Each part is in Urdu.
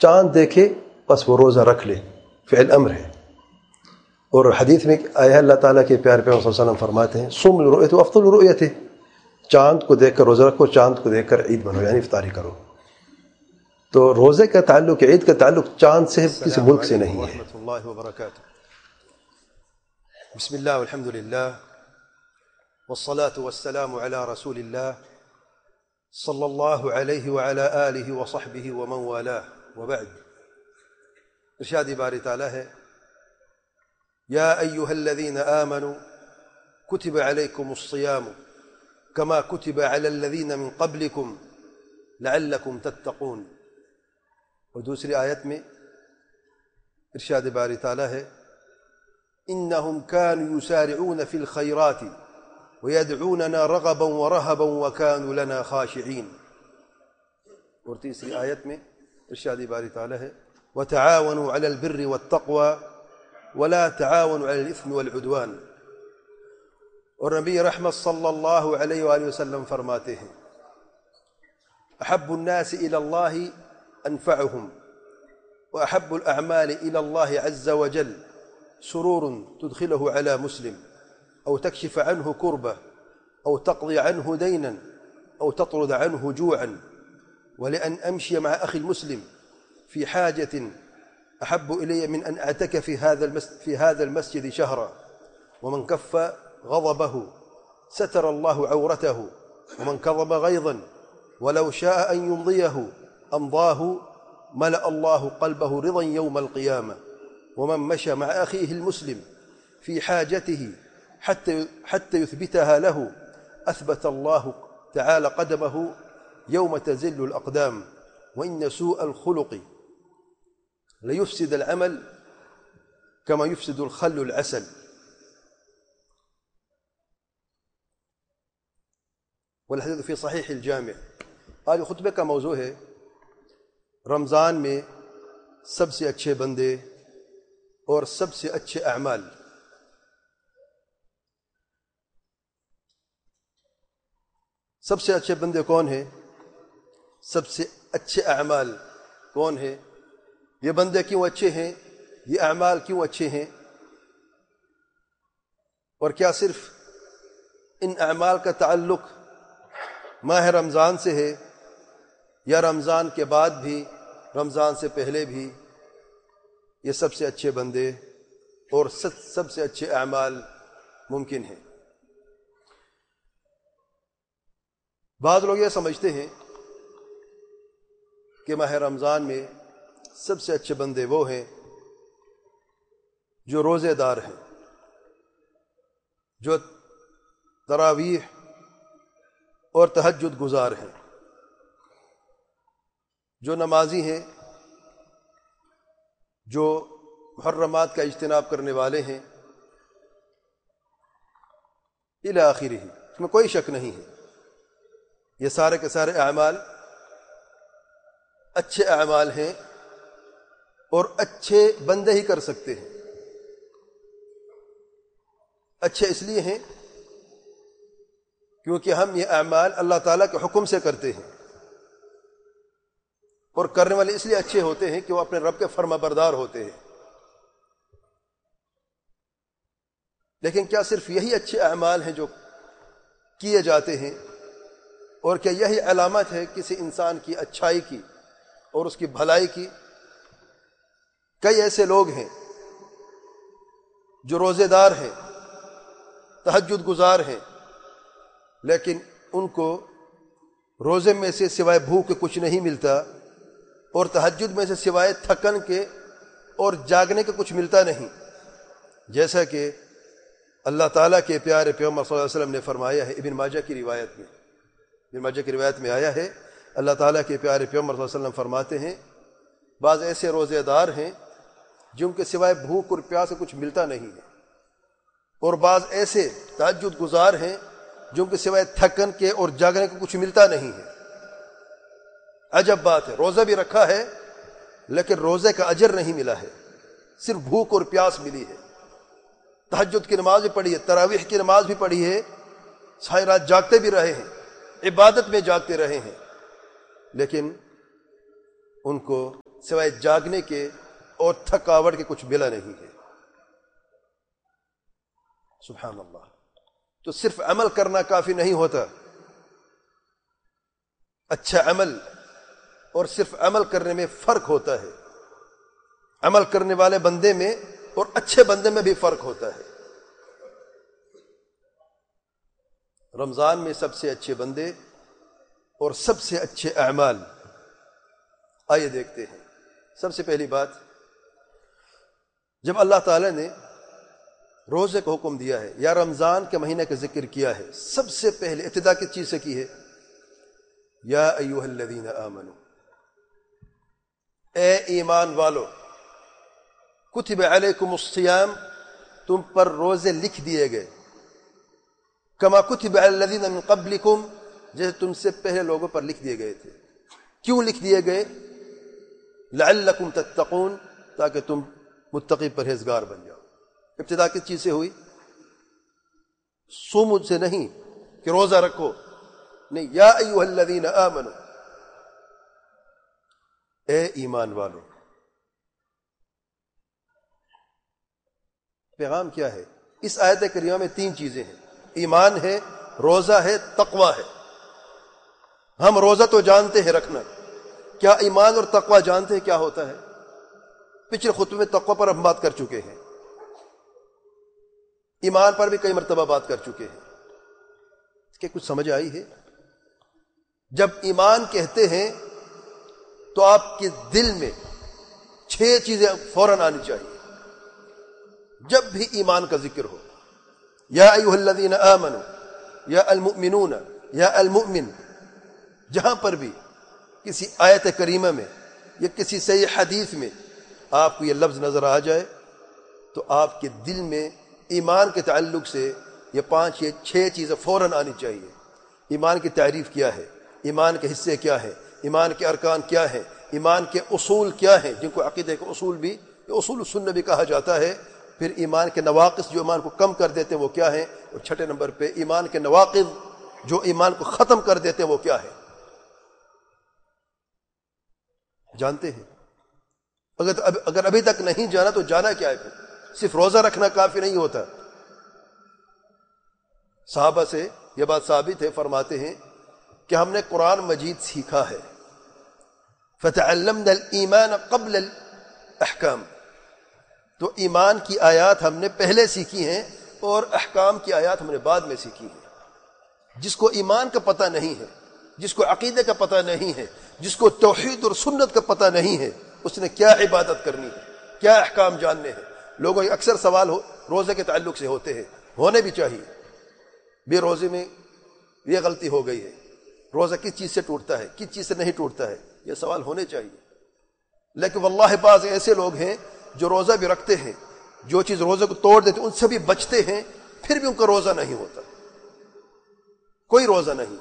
چاند دیکھے بس وہ روزہ رکھ لے، فعل امر ہے۔ اور حدیث میں آیا ہے اللہ تعالیٰ کے پیارے پیغمبر صلی اللہ علیہ وسلم فرماتے ہیں صوم لرؤیتہ افطر لرؤیتہ، چاند کو دیکھ کر روزہ رکھو، چاند کو دیکھ کر عید مناؤ، یعنی افطاری کرو۔ تو روزے کا تعلق، عید کا تعلق چاند سے کسی ملک سے نہیں ہے۔ ورحمۃ اللہ وبرکاتہ۔ بسم اللہ والحمد للہ والصلاة والسلام علی رسول اللہ صلی اللہ علیہ وعلی آلہ وصحبہ ومن والاہ، وبعد۔ ارشاد باری تعالیٰ ہے یا ایہا الذین آمنوا کتب علیکم الصیام کما کتب علی الذین من قبلکم لعلکم تتقون۔ اور دوسری آیت میں ارشاد باری تعالیٰ ہے انہم کانوا یسارعون فی الخیرات ویدعوننا رغبا ورہبا وکانوا لنا خاشعین۔ اور تیسری آیت میں ارشاد باری تعالیٰ ہے وتعاونوا علی البر والتقوى ولا تعاونوا علی الاثم والعدوان۔ اور نبی رحمت صلی اللہ علیہ وآلہ وسلم فرماتے ہیں احب الناس الی اللہ انفعهم واحب الاعمال الى الله عز وجل سرور تدخله على مسلم او تكشف عنه كربه او تقضي عنه دينا او تطرد عنه جوعا ولان امشي مع اخي المسلم في حاجه احب الي من ان اعتكف في هذا المسجد شهرا ومن كف غضبه ستر الله عورته ومن كظم غيظا ولو شاء ان يمضيه امضاه ملأ الله قلبه رضا يوم القيامة ومن مشى مع أخيه المسلم في حاجته حتى يثبتها له أثبت الله تعالى قدمه يوم تزل الأقدام وإن سوء الخلق ليفسد العمل كما يفسد الخل العسل۔ والحديث في صحيح الجامع۔ آج خطبے کا موضوع ہے رمضان میں سب سے اچھے بندے اور سب سے اچھے اعمال۔ سب سے اچھے بندے کون ہیں؟ سب سے اچھے اعمال کون ہیں؟ یہ بندے کیوں اچھے ہیں؟ یہ اعمال کیوں اچھے ہیں؟ اور کیا صرف ان اعمال کا تعلق ماہ رمضان سے ہے یا رمضان کے بعد بھی، رمضان سے پہلے بھی یہ سب سے اچھے بندے اور سب سے اچھے اعمال ممکن ہیں؟ بعض لوگ یہ سمجھتے ہیں کہ ماہ رمضان میں سب سے اچھے بندے وہ ہیں جو روزے دار ہیں، جو تراویح اور تہجد گزار ہیں، جو نمازی ہیں، جو محرمات کا اجتناب کرنے والے ہیں، الی آخرہ۔ اس میں کوئی شک نہیں ہے، یہ سارے کے سارے اعمال اچھے اعمال ہیں اور اچھے بندے ہی کر سکتے ہیں۔ اچھے اس لیے ہیں کیونکہ ہم یہ اعمال اللہ تعالیٰ کے حکم سے کرتے ہیں، اور کرنے والے اس لیے اچھے ہوتے ہیں کہ وہ اپنے رب کے فرما بردار ہوتے ہیں۔ لیکن کیا صرف یہی اچھے اعمال ہیں جو کیے جاتے ہیں، اور کیا یہی علامت ہے کسی انسان کی اچھائی کی اور اس کی بھلائی کی؟ کئی ایسے لوگ ہیں جو روزے دار ہیں، تہجد گزار ہیں، لیکن ان کو روزے میں سے سوائے بھوک کے کچھ نہیں ملتا، اور تہجد میں سے سوائے تھکن کے اور جاگنے کے کچھ ملتا نہیں، جیسا کہ اللہ تعالیٰ کے پیارے پیغمبر صلی اللہ علیہ وسلم نے فرمایا ہے۔ ابن ماجہ کی روایت میں آیا ہے، اللہ تعالیٰ کے پیارے پیغمبر صلی اللہ علیہ وسلم فرماتے ہیں بعض ایسے روزے دار ہیں جن کے سوائے بھوک اور پیاس سے کچھ ملتا نہیں ہے، اور بعض ایسے تہجد گزار ہیں جن کے سوائے تھکن کے اور جاگنے کو کچھ ملتا نہیں ہے۔ عجب بات ہے، روزہ بھی رکھا ہے لیکن روزے کا اجر نہیں ملا ہے، صرف بھوک اور پیاس ملی ہے۔ تہجد کی نماز بھی پڑھی ہے، تراویح کی نماز بھی پڑھی ہے، ساری رات جاگتے بھی رہے ہیں، عبادت میں جاگتے رہے ہیں، لیکن ان کو سوائے جاگنے کے اور تھکاوٹ کے کچھ ملا نہیں ہے۔ سبحان اللہ۔ تو صرف عمل کرنا کافی نہیں ہوتا۔ اچھا عمل اور صرف عمل کرنے میں فرق ہوتا ہے۔ عمل کرنے والے بندے میں اور اچھے بندے میں بھی فرق ہوتا ہے۔ رمضان میں سب سے اچھے بندے اور سب سے اچھے اعمال، آئیے دیکھتے ہیں۔ سب سے پہلی بات، جب اللہ تعالی نے روزے کو حکم دیا ہے یا رمضان کے مہینے کا ذکر کیا ہے، سب سے پہلے ابتدا کس چیز سے کی ہے؟ یا ایھا الذین آمنوا، اے ایمان والو، کتب علیکم الصیام، تم پر روزے لکھ دیے گئے، کما کتب علی الذین من قبلکم، جیسے تم سے پہلے لوگوں پر لکھ دیے گئے تھے۔ کیوں لکھ دیے گئے؟ لعلکم تتقون، تاکہ تم متقی پرہیزگار بن جاؤ۔ ابتدا کس چیز سے ہوئی؟ صوم سے نہیں کہ روزہ رکھو، نہیں، یا ایھا الذین آمنوا، اے ایمان والو۔ پیغام کیا ہے؟ اس آیت کریمہ میں 3 چیزیں ہیں، ایمان ہے، روزہ ہے، تقوی ہے۔ ہم روزہ تو جانتے ہیں رکھنا، کیا ایمان اور تقوی جانتے ہیں کیا ہوتا ہے؟ پچھلے خطبے میں تقوی پر ہم بات کر چکے ہیں، ایمان پر بھی کئی مرتبہ بات کر چکے ہیں۔ کہ کچھ سمجھ آئی ہے؟ جب ایمان کہتے ہیں تو آپ کے دل میں 6 چیزیں فوراً آنی چاہیے جب بھی ایمان کا ذکر ہو۔ یا ایھا الذین آمنوا، یا المؤمنون، یا المؤمن، جہاں پر بھی کسی آیت کریمہ میں یا کسی صحیح حدیث میں آپ کو یہ لفظ نظر آ جائے تو آپ کے دل میں ایمان کے تعلق سے یہ 5 یا 6 چیزیں فوراً آنی چاہیے۔ ایمان کی تعریف کیا ہے؟ ایمان کے حصے کیا ہیں؟ ایمان کے ارکان کیا ہیں؟ ایمان کے اصول کیا ہیں، جن کو عقیدہ کے اصول بھی، اصول السنہ بھی کہا جاتا ہے۔ پھر ایمان کے نواقص جو ایمان کو کم کر دیتے ہیں وہ کیا ہیں، اور 6 نمبر پہ ایمان کے نواقض جو ایمان کو ختم کر دیتے ہیں وہ کیا ہے، جانتے ہیں؟ اگر ابھی تک نہیں جانا تو جانا کیا ہے؟ پھر صرف روزہ رکھنا کافی نہیں ہوتا۔ صحابہ سے یہ بات ثابت ہے، فرماتے ہیں کہ ہم نے قرآن مجید سیکھا ہے، فَتَعَلَّمْنَا الْإِيمَانَ قَبْلَ الْأَحْكَامِ، تو ایمان کی آیات ہم نے پہلے سیکھی ہیں اور احکام کی آیات ہم نے بعد میں سیکھی ہیں۔ جس کو ایمان کا پتہ نہیں ہے، جس کو عقیدے کا پتہ نہیں ہے، جس کو توحید اور سنت کا پتہ نہیں ہے، اس نے کیا عبادت کرنی ہے، کیا احکام جاننے ہیں؟ لوگوں کے اکثر سوال روزے کے تعلق سے ہوتے ہیں، ہونے بھی چاہیے۔ بے روزے میں یہ غلطی ہو گئی ہے، روزہ کس چیز سے ٹوٹتا ہے، کس چیز سے نہیں ٹوٹتا ہے، یہ سوال ہونے چاہیے۔ لیکن واللہ بعض ایسے لوگ ہیں جو روزہ بھی رکھتے ہیں، جو چیز روزے کو توڑ دیتے ان سے بھی بچتے ہیں، پھر بھی ان کا روزہ نہیں ہوتا، کوئی روزہ نہیں۔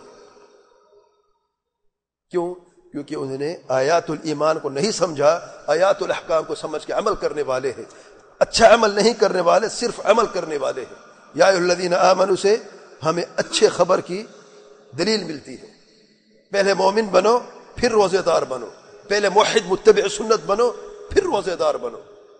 کیوں؟ کیونکہ انہوں نے آیات الایمان کو نہیں سمجھا، آیات الاحکام کو سمجھ کے عمل کرنے والے ہیں۔ اچھا عمل نہیں کرنے والے، صرف عمل کرنے والے ہیں۔ یا ایھا الذین آمنوا سے ہمیں اچھے خبر کی دلیل ملتی ہے۔ پہلے مومن بنو، پھر روزے دار بنو، پہلے موحد متبع سنت بنو، پھر روزے دار بنو۔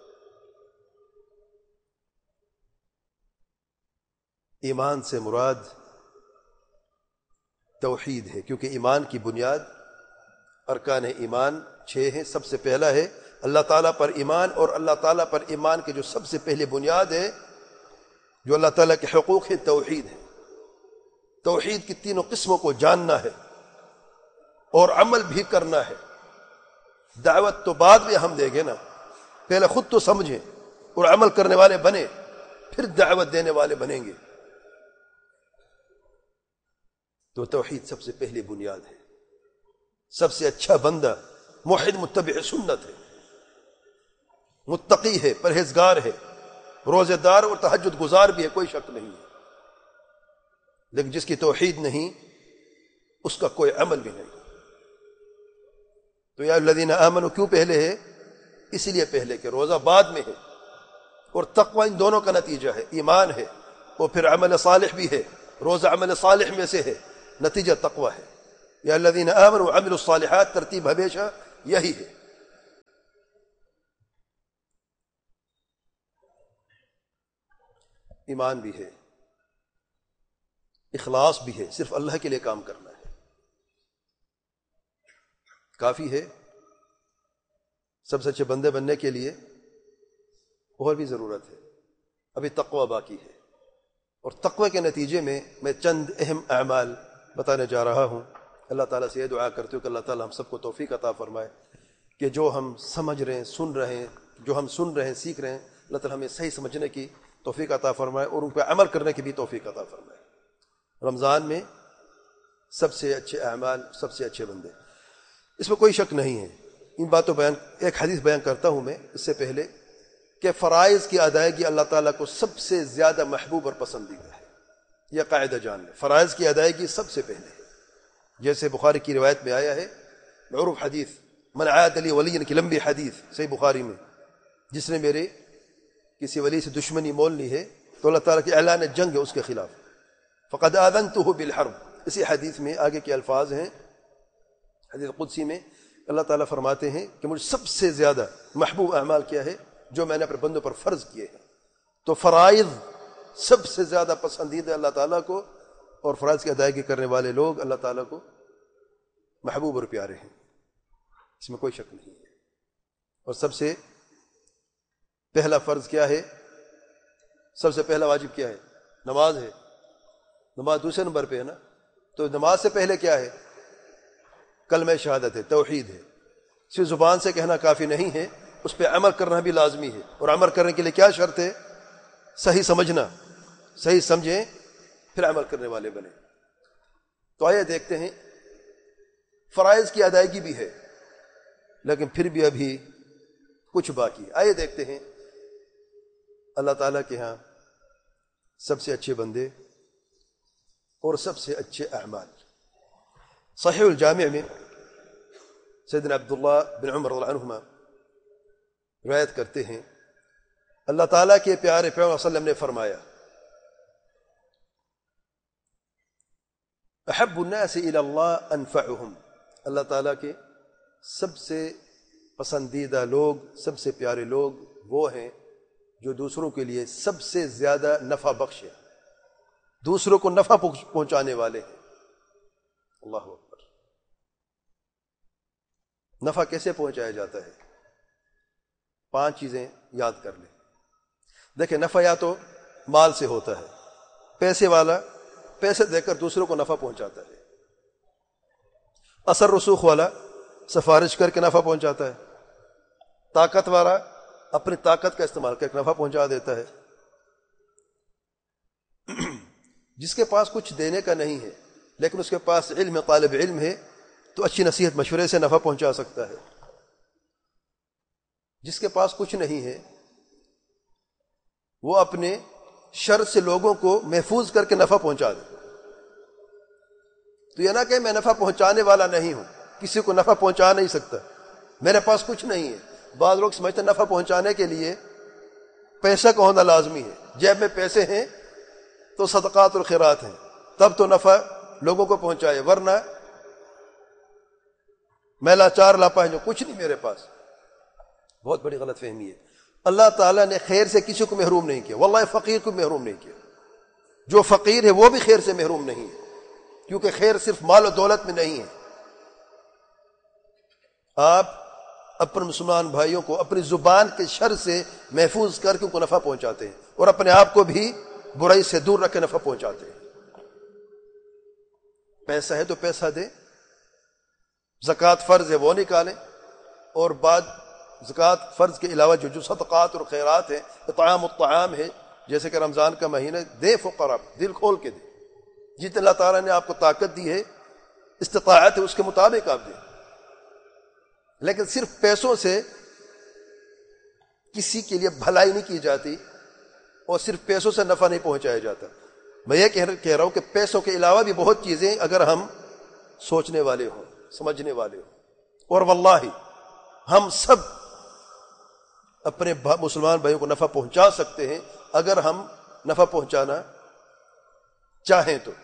ایمان سے مراد توحید ہے، کیونکہ ایمان کی بنیاد، ارکان ایمان 6 ہیں۔ سب سے پہلا ہے اللہ تعالیٰ پر ایمان، اور اللہ تعالیٰ پر ایمان کے جو سب سے پہلے بنیاد ہے، جو اللہ تعالیٰ کے حقوق ہے، توحید ہے۔ توحید کی 3 قسموں کو جاننا ہے اور عمل بھی کرنا ہے۔ دعوت تو بعد میں ہم دیں گے نا، پہلے خود تو سمجھیں اور عمل کرنے والے بنے، پھر دعوت دینے والے بنیں گے۔ تو توحید سب سے پہلی بنیاد ہے۔ سب سے اچھا بندہ موحد متبع سنت ہے، متقی ہے، پرہیزگار ہے، روزے دار اور تہجد گزار بھی ہے، کوئی شک نہیں ہے۔ لیکن جس کی توحید نہیں، اس کا کوئی عمل بھی نہیں۔ تو یا الذین آمنوا کیوں پہلے ہے؟ اس لیے پہلے کہ روزہ بعد میں ہے، اور تقوی ان دونوں کا نتیجہ ہے۔ ایمان ہے اور پھر عمل صالح بھی ہے، روزہ عمل صالح میں سے ہے، نتیجہ تقوی ہے۔ یا الذین آمنوا وعملوا الصالحات، ترتیب ہمیشہ یہی ہے۔ ایمان بھی ہے، اخلاص بھی ہے، صرف اللہ کے لیے کام کرنا ہے، کافی ہے۔ سب سے اچھے بندے بننے کے لیے اور بھی ضرورت ہے، ابھی تقوی باقی ہے، اور تقوی کے نتیجے میں چند اہم اعمال بتانے جا رہا ہوں۔ اللہ تعالیٰ سے یہ دعا کرتے ہو کہ اللہ تعالیٰ ہم سب کو توفیق عطا فرمائے کہ جو ہم سمجھ رہے ہیں، سن رہے ہیں، جو ہم سن رہے ہیں، سیکھ رہے ہیں، اللہ تعالیٰ ہمیں صحیح سمجھنے کی توفیق عطا فرمائے اور ان پہ عمل کرنے کی بھی توفیق عطا فرمائے۔ رمضان میں سب سے اچھے اعمال، سب سے اچھے بندے، اس میں کوئی شک نہیں ہے۔ ان باتوں ایک حدیث بیان کرتا ہوں میں اس سے پہلے کہ فرائض کی ادائیگی اللہ تعالیٰ کو سب سے زیادہ محبوب اور پسندیدہ ہے، یہ قاعدہ جان لیں۔ فرائض کی ادائیگی سب سے پہلے ہے، جیسے بخاری کی روایت میں آیا ہے، معروف حدیث، من عاد لی ولی کی لمبی حدیث صحیح بخاری میں، جس نے میرے کسی ولی سے دشمنی مول لی ہے تو اللہ تعالیٰ کی اعلان جنگ ہے اس کے خلاف، فقد آذنتہ بالحرب۔ اسی حدیث میں آگے کے الفاظ ہیں، حدیث قدسی میں اللہ تعالیٰ فرماتے ہیں کہ مجھے سب سے زیادہ محبوب اعمال کیا ہے جو میں نے اپنے بندوں پر فرض کیے ہیں، تو فرائض سب سے زیادہ پسندیدہ اللہ تعالیٰ کو، اور فرائض کی ادائیگی کرنے والے لوگ اللہ تعالیٰ کو محبوب اور پیارے ہیں، اس میں کوئی شک نہیں ہے۔ اور سب سے پہلا فرض کیا ہے؟ سب سے پہلا واجب کیا ہے؟ نماز ہے۔ نماز دوسرے نمبر پہ ہے نا، تو نماز سے پہلے کیا ہے؟ کلمہ شہادت ہے، توحید ہے۔ صرف زبان سے کہنا کافی نہیں ہے، اس پہ عمل کرنا بھی لازمی ہے، اور عمل کرنے کے لیے کیا شرط ہے؟ صحیح سمجھنا، صحیح سمجھیں پھر عمل کرنے والے بنے۔ تو آئیے دیکھتے ہیں، فرائض کی ادائیگی بھی ہے لیکن پھر بھی ابھی کچھ باقی ہے۔ آئیے دیکھتے ہیں اللہ تعالیٰ کے ہاں سب سے اچھے بندے اور سب سے اچھے اعمال۔ صحیح الجامع میں سیدنا عبداللہ بن عمر رضی اللہ عنہما روایت کرتے ہیں، اللہ تعالیٰ کے پیارے پیغمبر صلی اللہ علیہ وسلم نے فرمایا، احب الناس الی اللہ انفعہم، اللہ تعالیٰ کے سب سے پسندیدہ لوگ، سب سے پیارے لوگ وہ ہیں جو دوسروں کے لیے سب سے زیادہ نفع بخش ہے، دوسروں کو نفع پہنچانے والے ہیں۔ اللہ اکبر۔ نفع کیسے پہنچایا جاتا ہے؟ 5 چیزیں یاد کر لیں۔ دیکھیں، نفع یا تو مال سے ہوتا ہے، پیسے والا پیسے دے کر دوسروں کو نفع پہنچاتا ہے، اثر رسوخ والا سفارش کر کے نفع پہنچاتا ہے، طاقت والا اپنی طاقت کا استعمال کر کے نفع پہنچا دیتا ہے، جس کے پاس کچھ دینے کا نہیں ہے لیکن اس کے پاس علم، طالب علم ہے، تو اچھی نصیحت مشورے سے نفع پہنچا سکتا ہے۔ جس کے پاس کچھ نہیں ہے وہ اپنے شر سے لوگوں کو محفوظ کر کے نفع پہنچا دے۔ تو یہ نہ کہ میں نفع پہنچانے والا نہیں ہوں، کسی کو نفع پہنچا نہیں سکتا، میرے پاس کچھ نہیں ہے۔ بعض لوگ سمجھتے ہیں نفع پہنچانے کے لیے پیسہ کا ہونا لازمی ہے، جیب میں پیسے ہیں تو صدقات اور خیرات ہیں، تب تو نفع لوگوں کو پہنچائے، ورنہ میں لاچار لاپا ہے جو کچھ نہیں میرے پاس۔ بہت بڑی غلط فہمی ہے۔ اللہ تعالیٰ نے خیر سے کسی کو محروم نہیں کیا، واللہ فقیر کو محروم نہیں کیا، جو فقیر ہے وہ بھی خیر سے محروم نہیں ہے، کیونکہ خیر صرف مال و دولت میں نہیں ہے۔ آپ اپنے مسلمان بھائیوں کو اپنی زبان کے شر سے محفوظ کر کے ان کو نفع پہنچاتے ہیں، اور اپنے آپ کو بھی برائی سے دور رکھ کے نفع پہنچاتے ہیں۔ پیسہ ہے تو پیسہ دیں، زکوٰۃ فرض ہے وہ نکالیں، اور بعد زکوٰۃ فرض کے علاوہ جو صدقات اور خیرات ہیں، اطعام الطعام ہے، جیسے کہ رمضان کا مہینہ، دے فقراء، دل کھول کے دے، جتنے اللہ تعالیٰ نے آپ کو طاقت دی ہے، استطاعت ہے، اس کے مطابق آپ دیں۔ لیکن صرف پیسوں سے کسی کے لیے بھلائی نہیں کی جاتی، اور صرف پیسوں سے نفع نہیں پہنچایا جاتا۔ میں یہ کہہ رہا ہوں کہ پیسوں کے علاوہ بھی بہت چیزیں اگر ہم سوچنے والے ہوں، سمجھنے والے ہوں، اور واللہ ہم سب اپنے مسلمان بھائیوں کو نفع پہنچا سکتے ہیں اگر ہم نفع پہنچانا چاہیں تو۔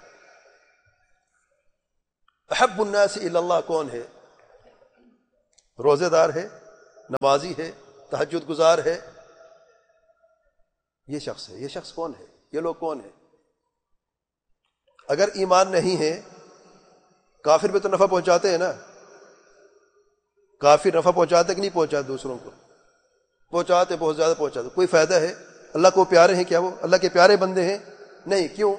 احب الناس الی اللہ کون ہے؟ روزے دار ہے، نمازی ہے، تہجد گزار ہے، یہ شخص ہے۔ یہ شخص کون ہے؟ یہ لوگ کون ہیں؟ اگر ایمان نہیں ہے، کافر بھی تو نفع پہنچاتے ہیں نا. کافر نفع پہنچاتے کہ نہیں پہنچاتے؟ دوسروں کو پہنچاتے، بہت زیادہ پہنچاتے. کوئی فائدہ ہے؟ اللہ کو پیارے ہیں کیا؟ وہ اللہ کے پیارے بندے ہیں؟ نہیں. کیوں؟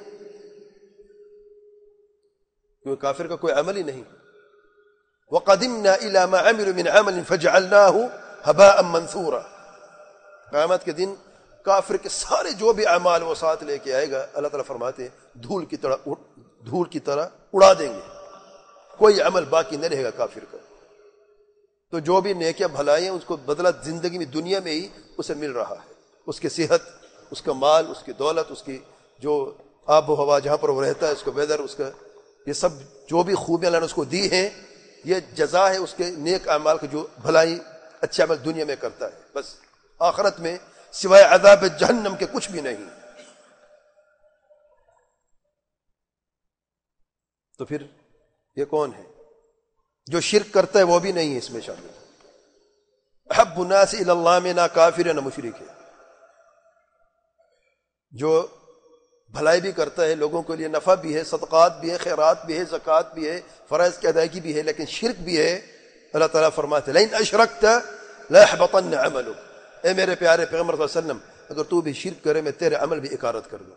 کیونکہ کافر کا کوئی عمل ہی نہیں. وَقَدِمْنَا إِلَى مَا عَمِلُوا مِنْ عَمَلٍ فَجَعَلْنَاهُ هَبَاءً مَنْثُورًا. قیامت کے دن کافر کے سارے جو بھی اعمال وہ ساتھ لے کے آئے گا، اللہ تعالیٰ فرماتے ہیں دھول کی طرح اڑا دیں گے. کوئی عمل باقی نہ رہے گا کافر کا. تو جو بھی نیکیاں بھلائیں اس کو بدلہ زندگی میں دنیا میں ہی اسے مل رہا ہے. اس کی صحت، اس کا مال، اس کی دولت، اس کی جو آب و ہوا جہاں پر وہ رہتا ہے، اس کا ویدر، اس کا یہ سب جو بھی خوبیاں اللہ نے اس کو دی ہیں، یہ جزا ہے اس کے نیک اعمال کی، جو بھلائی اچھے عمل دنیا میں کرتا ہے. بس آخرت میں سوائے عذاب جہنم کے کچھ بھی نہیں. تو پھر یہ کون ہے؟ جو شرک کرتا ہے وہ بھی نہیں ہے اس میں شامل. احب الناس الی اللہ میں نہ کافر ہے نہ مشرک ہے. جو بھلائی بھی کرتا ہے، لوگوں کے لیے نفع بھی ہے، صدقات بھی ہے، خیرات بھی ہے، زکوٰۃ بھی ہے، فرائض کی ادائیگی بھی ہے، لیکن شرک بھی ہے. اللہ تعالیٰ فرماتے ہیں لئن اشرکت لَيَحْبَطَنَّ عَمَلُكَ. اے میرے پیارے پیغمبر صلی اللہ علیہ وسلم، اگر تو بھی شرک کرے میں تیرے عمل بھی اکارت کر دوں.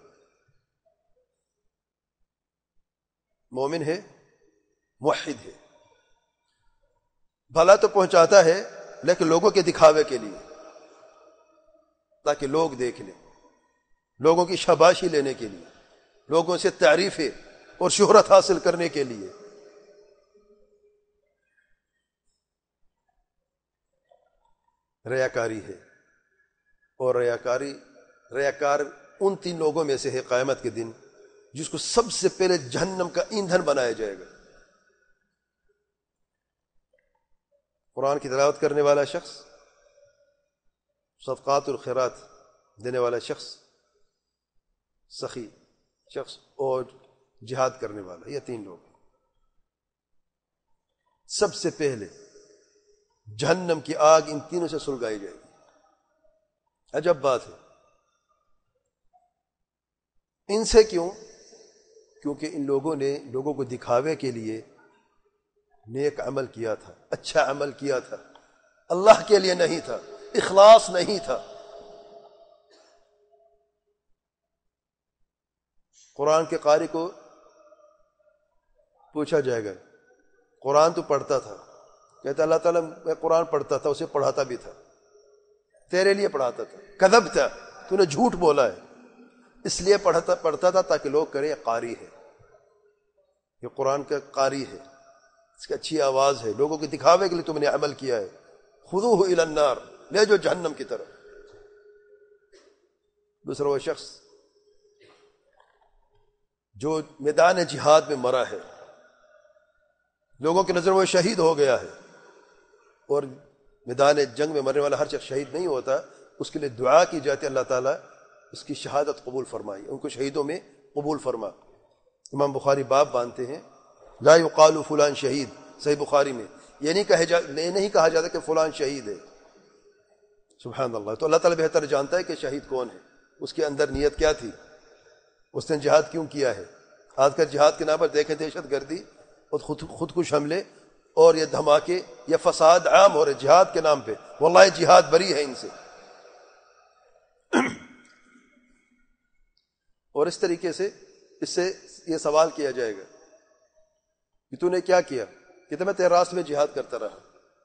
مومن ہے، موحد ہے، بھلا تو پہنچاتا ہے لیکن لوگوں کے دکھاوے کے لیے، تاکہ لوگ دیکھ لیں، لوگوں کی شاباشی لینے کے لیے، لوگوں سے تعریفیں اور شہرت حاصل کرنے کے لیے. ریاکاری ہے. اور ریاکار ان 3 لوگوں میں سے ہے قیامت کے دن جس کو سب سے پہلے جہنم کا ایندھن بنایا جائے گا. قرآن کی تلاوت کرنے والا شخص، صدقات اور خیرات دینے والا شخص، سخی شخص اور جہاد کرنے والا، یہ 3 لوگ سب سے پہلے جہنم کی آگ ان تینوں سے سلگائی جائے گی. عجب بات ہے. ان سے کیوں؟ کیونکہ ان لوگوں نے لوگوں کو دکھاوے کے لیے نیک عمل کیا تھا، اچھا عمل کیا تھا، اللہ کے لیے نہیں تھا، اخلاص نہیں تھا. قرآن کے قاری کو پوچھا جائے گا قرآن تو پڑھتا تھا، کہتا اللہ تعالیٰ میں قرآن پڑھتا تھا، اسے پڑھاتا بھی تھا، تیرے لیے پڑھاتا تھا. کذبت، تو نے جھوٹ بولا ہے. اس لیے پڑھتا تھا تاکہ لوگ کریں یہ قاری ہے، یہ قرآن کا قاری ہے، اس کی اچھی آواز ہے، لوگوں کے دکھاوے کے لیے تم نے عمل کیا ہے. خذوہ الی النار، لے جو جہنم کی طرف. دوسرا وہ شخص جو میدان جہاد میں مرا ہے، لوگوں کی نظر وہ شہید ہو گیا ہے. اور میدان جنگ میں مرنے والا ہر شخص شہید نہیں ہوتا، اس کے لیے دعا کی جاتی ہے اللہ تعالیٰ اس کی شہادت قبول فرمائی، ان کو شہیدوں میں قبول فرما. امام بخاری باب باندھتے ہیں لا یقال فلان شہید، صحیح بخاری میں یہ نہیں کہا جاتا کہ فلان شہید ہے. سبحان اللہ. تو اللہ تعالیٰ بہتر جانتا ہے کہ شہید کون ہے، اس کے اندر نیت کیا تھی، اس نے جہاد کیوں کیا ہے. آج کل جہاد کے نام پر دیکھیں دہشت گردی اور خودکش حملے اور یہ دھماکے، یہ فساد عام ہو رہے جہاد کے نام پہ. واللہ جہاد بری ہے ان سے. اور اس طریقے سے اس سے یہ سوال کیا جائے گا کہ تو نے کیا کیا؟ کہ میں تیرے راستے میں جہاد کرتا رہا،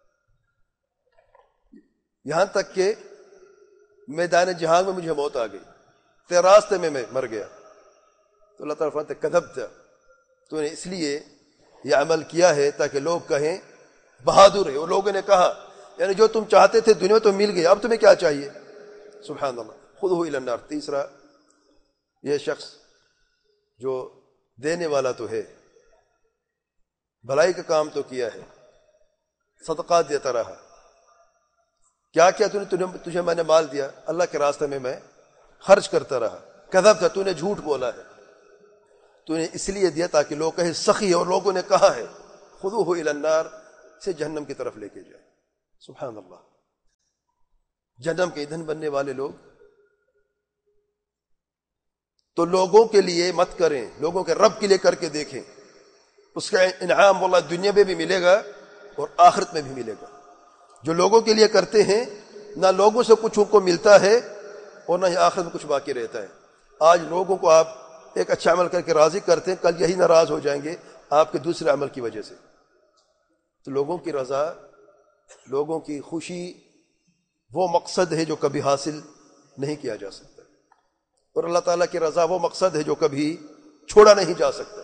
یہاں تک کہ میدان جہاد میں مجھے موت آ گئی، تیرے راستے میں مر گیا. تو اللہ تعالیٰ فرماتا ہے کذبت، تو نے اس لیے یہ عمل کیا ہے تاکہ لوگ کہیں بہادر ہے. اور لوگوں نے کہا یعنی جو تم چاہتے تھے دنیا تو مل گئی، اب تمہیں کیا چاہیے؟ سبحان اللہ. خذوہ الی النار. تیسرا یہ شخص جو دینے والا تو ہے، بھلائی کا کام تو کیا ہے، صدقات دیتا رہا. کیا کیا تجھے میں نے مال دیا، اللہ کے راستے میں خرچ کرتا رہا. کذبت، تو نے جھوٹ بولا ہے، تو نے اس لیے دیا تاکہ لوگ کہیں سخی ہے، اور لوگوں نے کہا ہے خذوہ الی النار، سے جہنم کی طرف لے کے جائے. سبحان اللہ. جہنم کے ایندھن بننے والے لوگ تو لوگوں کے لیے مت کریں، لوگوں کے رب کے لیے کر کے دیکھیں، اس کا انعام واللہ دنیا میں بھی ملے گا اور آخرت میں بھی ملے گا۔ جو لوگوں کے لیے کرتے ہیں نہ لوگوں سے کچھ ان کو ملتا ہے اور نہ ہی آخرت میں کچھ باقی رہتا ہے۔ آج لوگوں کو آپ ایک اچھا عمل کر کے راضی کرتے ہیں، کل یہی ناراض ہو جائیں گے آپ کے دوسرے عمل کی وجہ سے۔ تو لوگوں کی رضا، لوگوں کی خوشی وہ مقصد ہے جو کبھی حاصل نہیں کیا جا سکتا، اور اللہ تعالیٰ کی رضا وہ مقصد ہے جو کبھی چھوڑا نہیں جا سکتا۔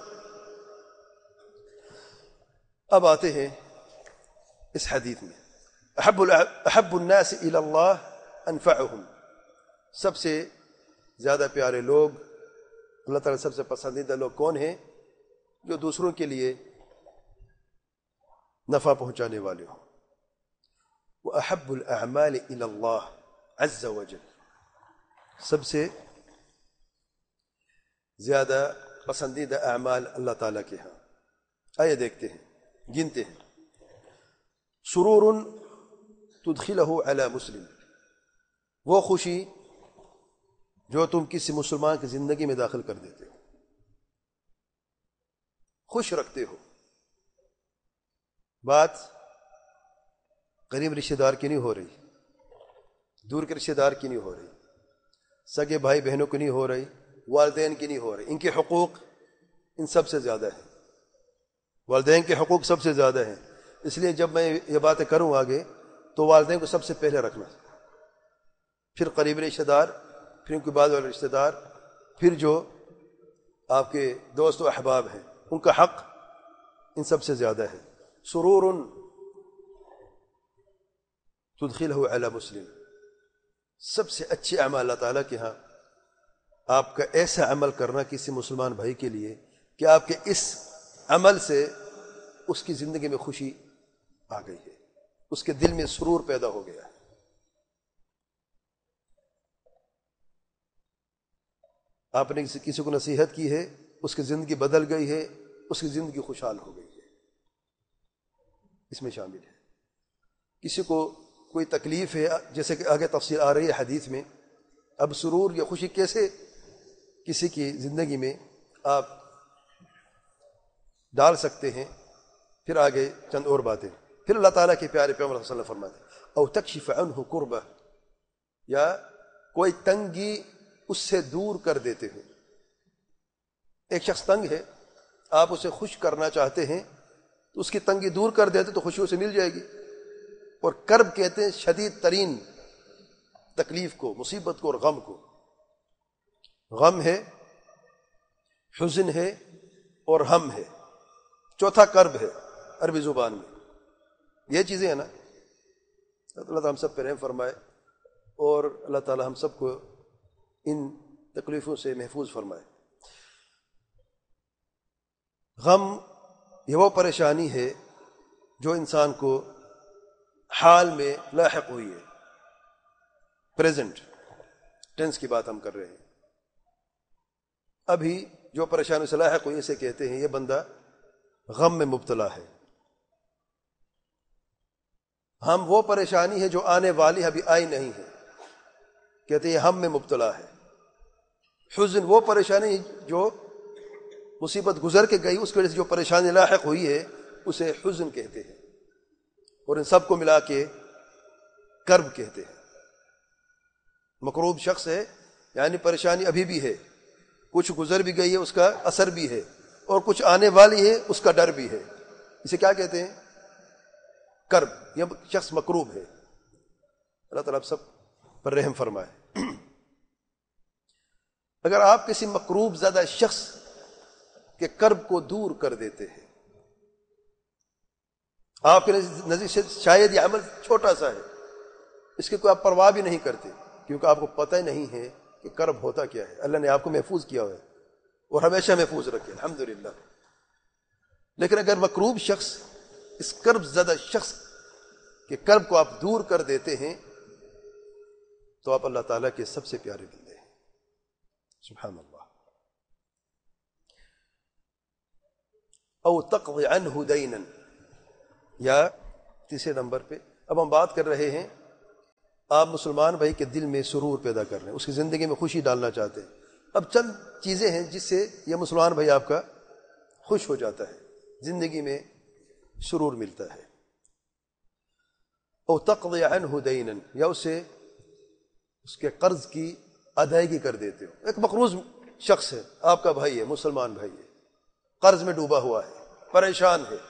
اب آتے ہیں اس حدیث میں، احب الناس الی اللہ انفعهم، سب سے زیادہ پیارے لوگ، اللہ تعالیٰ سب سے پسندیدہ لوگ کون ہیں؟ جو دوسروں کے لیے نفع پہنچانے والے ہوں۔ وَأَحَبُّ الْأَعْمَالِ إِلَى اللَّهِ عَزَّ وَجَلَّ، سب سے زیادہ پسندیدہ اعمال اللہ تعالیٰ کے ہاں۔ آئیے دیکھتے ہیں، گنتے ہیں۔ سرور تدخلہ علی مسلم، وہ خوشی جو تم کسی مسلمان کی زندگی میں داخل کر دیتے ہو، خوش رکھتے ہو۔ بات قریب رشتہ دار کی نہیں ہو رہی، دور کے رشتہ دار کی نہیں ہو رہی، سگے بھائی بہنوں کی نہیں ہو رہی، والدین کی نہیں ہو رہی۔ ان کے حقوق ان سب سے زیادہ ہیں، والدین کے حقوق سب سے زیادہ ہیں۔ اس لیے جب میں یہ باتیں کروں آگے تو والدین کو سب سے پہلے رکھنا، پھر قریب رشتہ دار، پھر ان کے بعد والے رشتہ دار، پھر جو آپ کے دوست و احباب ہیں ان کا حق ان سب سے زیادہ ہے۔ سرور تدخلہ علی مسلم، سب سے اچھے اعمال اللہ تعالیٰ کے ہاں آپ کا ایسا عمل کرنا کسی مسلمان بھائی کے لیے کہ آپ کے اس عمل سے اس کی زندگی میں خوشی آ گئی ہے، اس کے دل میں سرور پیدا ہو گیا ہے۔ آپ نے کسی کو نصیحت کی ہے، اس کی زندگی بدل گئی ہے، اس کی زندگی خوشحال ہو گئی ہے، اس میں شامل ہے۔ کسی کو کوئی تکلیف ہے، جیسے کہ آگے تفصیل آ رہی ہے حدیث میں، اب سرور یا خوشی کیسے کسی کی زندگی میں آپ ڈال سکتے ہیں، پھر آگے چند اور باتیں۔ پھر اللہ تعالیٰ کے پیارے پیغمبر صلی اللہ علیہ وسلم فرماتے ہیں او تکشف عنہ کربہ، یا کوئی تنگی اس سے دور کر دیتے ہیں۔ ایک شخص تنگ ہے، آپ اسے خوش کرنا چاہتے ہیں تو اس کی تنگی دور کر دیتے تو خوشی اسے مل جائے گی۔ اور کرب کہتے ہیں شدید ترین تکلیف کو، مصیبت کو اور غم کو۔ غم ہے، حزن ہے اور ہم ہے، چوتھا کرب ہے عربی زبان میں۔ یہ چیزیں ہیں نا، اللہ تعالیٰ ہم سب پہ رحم فرمائے اور اللہ تعالیٰ ہم سب کو ان تکلیفوں سے محفوظ فرمائے۔ غم یہ وہ پریشانی ہے جو انسان کو حال میں لاحق ہوئی ہے، پریزنٹ ٹینس کی بات ہم کر رہے ہیں۔ ابھی جو پریشانی سے لاحق ہوئی اسے کہتے ہیں یہ بندہ غم میں مبتلا ہے۔ ہم وہ پریشانی ہے جو آنے والی ابھی آئی نہیں ہے، کہتے ہیں ہم میں مبتلا ہے۔ حزن وہ پریشانی جو مصیبت گزر کے گئی، اس کی وجہ سے جو پریشانی لاحق ہوئی ہے اسے حزن کہتے ہیں، اور ان سب کو ملا کے کرب کہتے ہیں۔ مکروب شخص ہے یعنی پریشانی ابھی بھی ہے، کچھ گزر بھی گئی ہے اس کا اثر بھی ہے، اور کچھ آنے والی ہے اس کا ڈر بھی ہے، اسے کیا کہتے ہیں؟ کرب۔ یہ شخص مکروب ہے۔ اللہ تعالیٰ آپ سب پر رحم فرمائے۔ اگر آپ کسی مکروب زدہ شخص کے کرب کو دور کر دیتے ہیں، آپ کے نزدیک سے شاید یہ عمل چھوٹا سا ہے، اس کی کوئی آپ پرواہ بھی نہیں کرتے، کیونکہ آپ کو پتہ ہی نہیں ہے کہ کرب ہوتا کیا ہے۔ اللہ نے آپ کو محفوظ کیا ہوا ہے اور ہمیشہ محفوظ رکھے، الحمدللہ۔ لیکن اگر مکروب شخص اس کرب زدہ شخص کے کرب کو آپ دور کر دیتے ہیں تو آپ اللہ تعالیٰ کے سب سے پیارے بندے ہیں، سبحان اللہ۔ او تقضی عنہ دینا، یا تیسرے نمبر پہ اب ہم بات کر رہے ہیں آپ مسلمان بھائی کے دل میں سرور پیدا کر رہے ہیں، اس کی زندگی میں خوشی ڈالنا چاہتے ہیں، اب چند چیزیں ہیں جس سے یہ مسلمان بھائی آپ کا خوش ہو جاتا ہے، زندگی میں سرور ملتا ہے. او تقضی عنہ دینا، یا اسے اس کے قرض کی ادائیگی کر دیتے ہو. ایک مقروض شخص ہے، آپ کا بھائی ہے، مسلمان بھائی ہے، قرض میں ڈوبا ہوا ہے، پریشان ہے.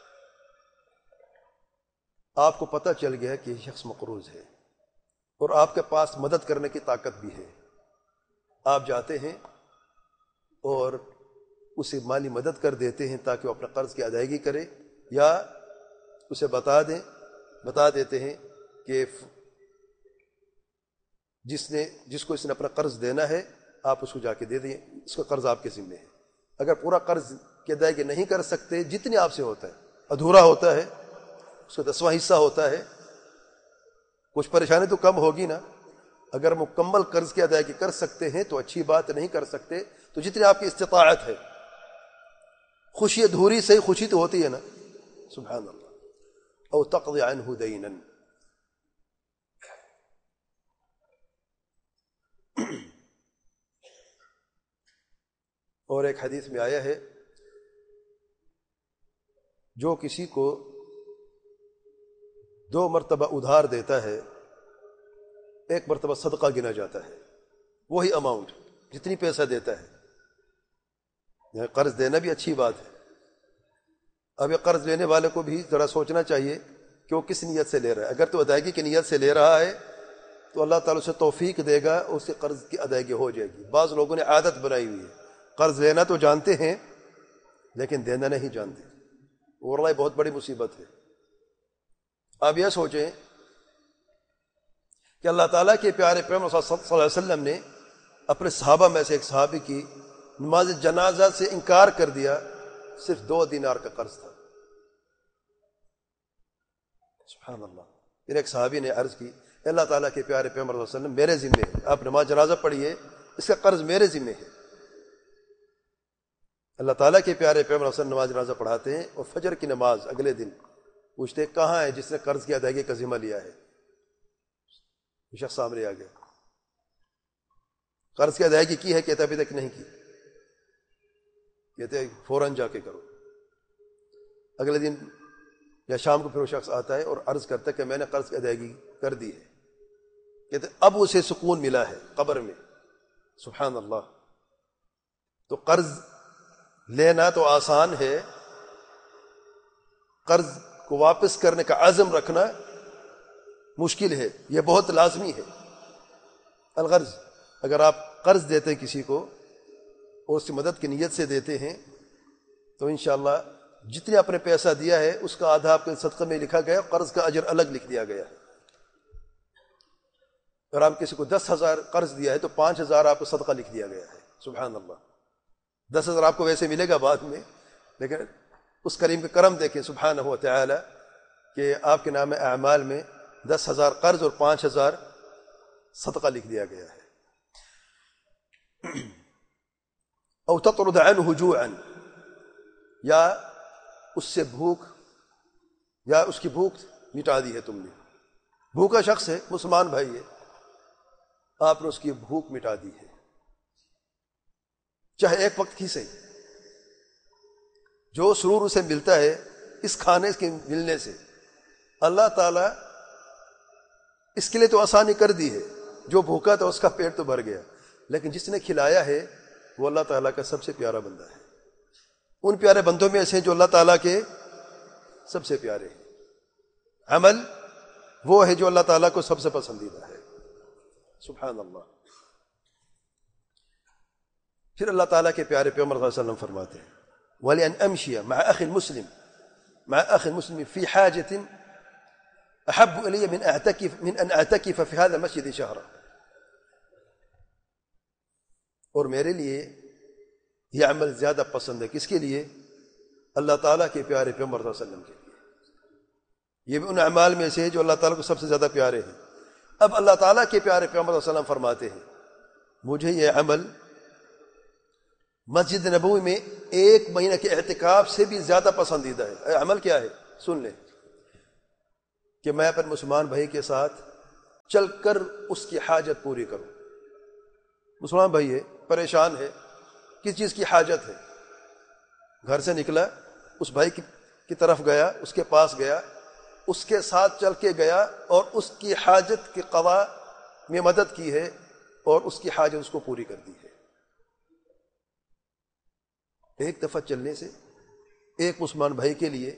آپ کو پتہ چل گیا کہ یہ شخص مقروض ہے اور آپ کے پاس مدد کرنے کی طاقت بھی ہے. آپ جاتے ہیں اور اسے مالی مدد کر دیتے ہیں تاکہ وہ اپنا قرض کی ادائیگی کرے، یا اسے بتا دیتے ہیں کہ جس کو اس نے اپنا قرض دینا ہے آپ اس کو جا کے دے دیں، اس کا قرض آپ کے ذمہ ہے. اگر پورا قرض کی ادائیگی نہیں کر سکتے، جتنے آپ سے ہوتا ہے، ادھورا ہوتا ہے، اس کا 10واں حصہ ہوتا ہے، کچھ پریشانی تو کم ہوگی نا. اگر مکمل قرض کی ادائیگی کر سکتے ہیں تو اچھی بات، نہیں کر سکتے تو جتنی آپ کی استطاعت ہے. خوشی ادھوری سے خوشی تو ہوتی ہے نا. سبحان اللہ. او تقضی عنہ دینا. اور ایک حدیث میں آیا ہے، جو کسی کو 2 مرتبہ ادھار دیتا ہے، 1 مرتبہ صدقہ گنا جاتا ہے. وہی اماؤنٹ جتنی پیسہ دیتا ہے. یعنی قرض دینا بھی اچھی بات ہے. اب یہ قرض لینے والے کو بھی ذرا سوچنا چاہیے کہ وہ کس نیت سے لے رہا ہے. اگر تو ادائیگی کی نیت سے لے رہا ہے تو اللہ تعالیٰ اسے توفیق دے گا، اس سے قرض کی ادائیگی ہو جائے گی. بعض لوگوں نے عادت بنائی ہوئی ہے، قرض لینا تو جانتے ہیں لیکن دینا نہیں جانتے. واللہ بہت بڑی مصیبت ہے. آپ یہ سوچیں کہ اللہ تعالیٰ کے پیارے پیغمبر صلی اللہ علیہ وسلم نے اپنے صحابہ میں سے ایک صحابی کی نماز جنازہ سے انکار کر دیا، صرف 2 دینار کا قرض تھا. سبحان اللہ. پھر ایک صحابی نے عرض کی، اللہ تعالیٰ کے پیارے پیغمبر صلی اللہ علیہ وسلم میرے ذمہ ہے، آپ نماز جنازہ پڑھیے، اس کا قرض میرے ذمہ ہے. اللہ تعالیٰ کے پیارے پیغمبر صلی اللہ علیہ وسلم نماز جنازہ پڑھاتے ہیں اور فجر کی نماز اگلے دن پوچھتے کہاں ہے جس نے قرض کی ادائیگی کا ذمہ لیا ہے. یہ شخص سامنے آ گیا، قرض کی ادائیگی کی ہے؟ کہتا ابھی تک نہیں کی. کہتے فوراً جا کے کرو. اگلے دن یا شام کو پھر وہ شخص آتا ہے اور عرض کرتا ہے کہ میں نے قرض کی ادائیگی کر دی ہے. کہتے اب اسے سکون ملا ہے قبر میں. سبحان اللہ. تو قرض لینا تو آسان ہے، قرض کو واپس کرنے کا عزم رکھنا مشکل ہے. یہ بہت لازمی ہے. الغرض، اگر آپ قرض دیتے ہیں کسی کو اور اس کی مدد کی نیت سے دیتے ہیں تو انشاءاللہ جتنے آپ نے پیسہ دیا ہے اس کا آدھا آپ کے صدقہ میں لکھا گیا، قرض کا اجر الگ لکھ دیا گیا ہے. اگر آپ کسی کو 10,000 قرض دیا ہے تو 5,000 آپ کو صدقہ لکھ دیا گیا ہے. سبحان اللہ. 10,000 آپ کو ویسے ملے گا بعد میں، لیکن اس کریم کے کرم دیکھیں سبحانہ و تعالی کہ آپ کے نام اعمال میں 10,000 قرض اور 5,000 صدقہ لکھ دیا گیا ہے. او تطرد عنہ جوعا، یا اس سے بھوک، یا اس کی بھوک مٹا دی ہے تم نے. بھوکا شخص ہے، مسلمان بھائی ہے، آپ نے اس کی بھوک مٹا دی ہے، چاہے ایک وقت کی سے. جو سرور اسے ملتا ہے اس کھانے کے ملنے سے، اللہ تعالیٰ اس کے لیے تو آسانی کر دی ہے. جو بھوکا تھا اس کا پیٹ تو بھر گیا، لیکن جس نے کھلایا ہے وہ اللہ تعالیٰ کا سب سے پیارا بندہ ہے. ان پیارے بندوں میں سے جو اللہ تعالیٰ کے سب سے پیارے ہیں. عمل وہ ہے جو اللہ تعالیٰ کو سب سے پسندیدہ ہے. سبحان اللہ. پھر اللہ تعالیٰ کے پیارے پیغمبر صلی اللہ علیہ وسلم فرماتے ہیں وَلِأَنْ أَمْشِيَ مَعَ أَخٍ مُسْلِمٍ فِي حَاجَةٍ أَحَبُّ إِلَيَّ مِنْ أَنْ أَعْتَكِفَ فِي هَذَا الْمَسْجِدِ شَهْرًا. اور میرے لیے یہ عمل زیادہ پسند ہے. کس کے لیے؟ اللہ تعالیٰ کے پیارے پیغمبر صلی اللہ علیہ وسلم کے لیے. یہ بھی ان اعمال میں سے جو اللہ تعالیٰ کو سب سے زیادہ پیارے ہیں. اب اللہ تعالیٰ کے پیارے پیغمبر صلی اللہ علیہ وسلم فرماتے ہیں مجھے یہ عمل مسجد نبوی میں 1 مہینہ کے اعتکاف سے بھی زیادہ پسندیدہ ہے. عمل کیا ہے؟ سن لیں کہ میں اپنے مسلمان بھائی کے ساتھ چل کر اس کی حاجت پوری کروں. مسلمان بھائی ہے، پریشان ہے، کس چیز کی حاجت ہے، گھر سے نکلا، اس بھائی کی طرف گیا، اس کے پاس گیا، اس کے ساتھ چل کے گیا اور اس کی حاجت کی قضا میں مدد کی ہے اور اس کی حاجت اس کو پوری کر دی ہے۔ ایک دفعہ چلنے سے ایک مسلمان بھائی کے لیے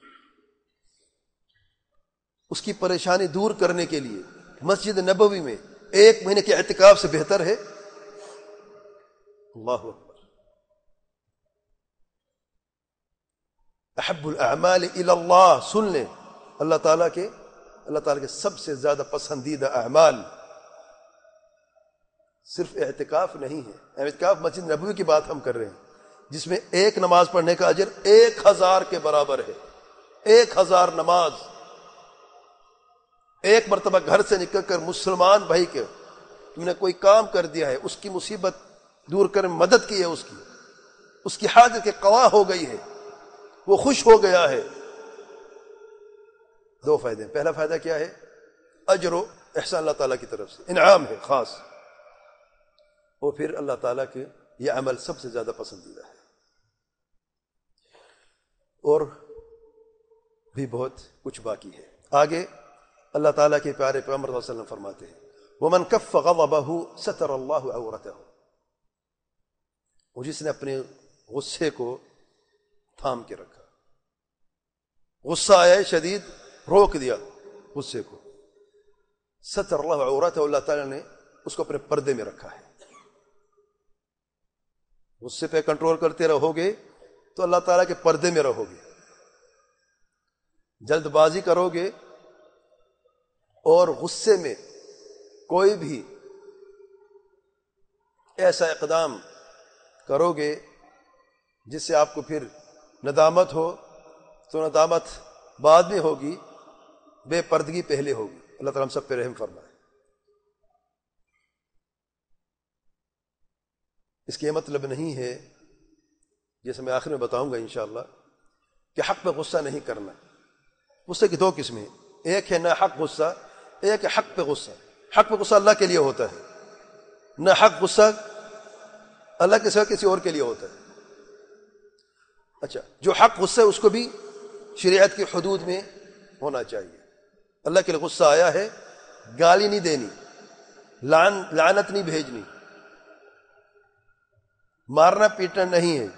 اس کی پریشانی دور کرنے کے لیے مسجد نبوی میں 1 مہینے کے اعتکاف سے بہتر ہے؟ اللہ اکبر۔ احب الاعمال الی اللہ، سن لیں، اللہ تعالیٰ کے سب سے زیادہ پسندیدہ اعمال صرف اعتکاف نہیں ہے۔ اعتکاف مسجد نبوی کی بات ہم کر رہے ہیں، جس میں ایک نماز پڑھنے کا اجر 1000 کے برابر ہے۔ 1000 نماز، ایک مرتبہ گھر سے نکل کر مسلمان بھائی کے تم نے کوئی کام کر دیا ہے، اس کی مصیبت دور کر مدد کی ہے، اس کی حاجت کے قضا ہو گئی ہے، وہ خوش ہو گیا ہے۔ 2 فائدے۔ پہلا فائدہ کیا ہے؟ اجر و احسان اللہ تعالیٰ کی طرف سے، انعام ہے خاص، اور پھر اللہ تعالیٰ کے یہ عمل سب سے زیادہ پسندیدہ ہے۔ اور بھی بہت کچھ باقی ہے۔ آگے اللہ تعالیٰ کے پیارے پیغمبر صلی اللہ علیہ وسلم فرماتے ہیں وَمَنْ كَفَّ غَضَبَهُ سَتَرَ اللَّهُ عَوْرَتَهُ، وہ جس نے اپنے غصے کو تھام کے رکھا، غصہ آیا شدید، روک دیا غصے کو، سَتَرَ اللَّهُ عَوْرَتَهُ، اللہ تعالیٰ نے اس کو اپنے پردے میں رکھا ہے۔ غصے پہ کنٹرول کرتے رہو گے تو اللہ تعالیٰ کے پردے میں رہو گے، جلد بازی کرو گے اور غصے میں کوئی بھی ایسا اقدام کرو گے جس سے آپ کو پھر ندامت ہو، تو ندامت بعد میں ہوگی، بے پردگی پہلے ہوگی۔ اللہ تعالیٰ ہم سب پہ رحم فرمائے۔ اس کا یہ مطلب نہیں ہے، جیسے میں آخر میں بتاؤں گا انشاءاللہ، کہ حق پہ غصہ نہیں کرنا۔ غصے کی 2 قسمیں، ایک ہے ناحق غصہ، ایک ہے حق پہ غصہ۔ حق پہ غصہ اللہ کے لیے ہوتا ہے، ناحق غصہ اللہ کے سوا کسی اور کے لیے ہوتا ہے۔ اچھا، جو حق غصہ ہے اس کو بھی شریعت کی حدود میں ہونا چاہیے۔ اللہ کے لیے غصہ آیا ہے، گالی نہیں دینی، لعنت نہیں بھیجنی، مارنا پیٹنا نہیں ہے۔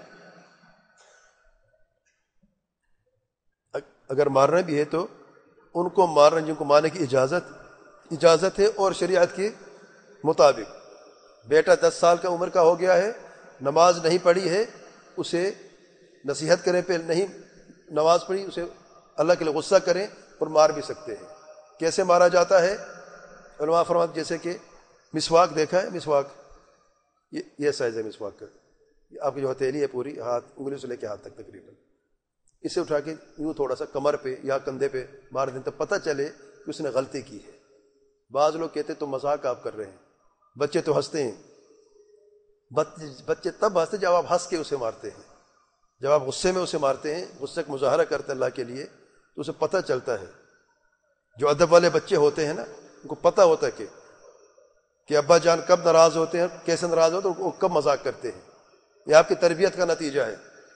اگر مارنا بھی ہے تو ان کو مارنا جن کو مارنے کی اجازت ہے اور شریعت کے مطابق۔ بیٹا 10 سال کا عمر کا ہو گیا ہے، نماز نہیں پڑھی ہے، اسے نصیحت کریں، پہ نہیں نماز پڑھی، اسے اللہ کے لیے غصہ کریں اور مار بھی سکتے ہیں۔ کیسے مارا جاتا ہے؟ علماء فرماتے جیسے کہ مسواک دیکھا ہے، مسواک یہ سائز ہے مسواک کا، آپ کی جو ہتھیلی ہے پوری، ہاتھ انگلی سے لے کے ہاتھ تک تقریباً، اسے اٹھا کے یوں تھوڑا سا کمر پہ یا کندھے پہ مار دیں تو پتہ چلے کہ اس نے غلطی کی ہے۔ بعض لوگ کہتے تو مذاق آپ کر رہے ہیں، بچے تو ہنستے ہیں، بچے تب ہنستے جب آپ ہنس کے اسے مارتے ہیں، جب آپ غصے میں اسے مارتے ہیں، غصے کا مظاہرہ کرتے ہیں اللہ کے لیے، تو اسے پتہ چلتا ہے۔ جو ادب والے بچے ہوتے ہیں نا، ان کو پتہ ہوتا ہے کہ ابا جان کب ناراض ہوتے ہیں، کیسے ناراض ہوتے ہیں، وہ کب مذاق کرتے ہیں۔ یہ آپ کی تربیت کا نتیجہ ہے۔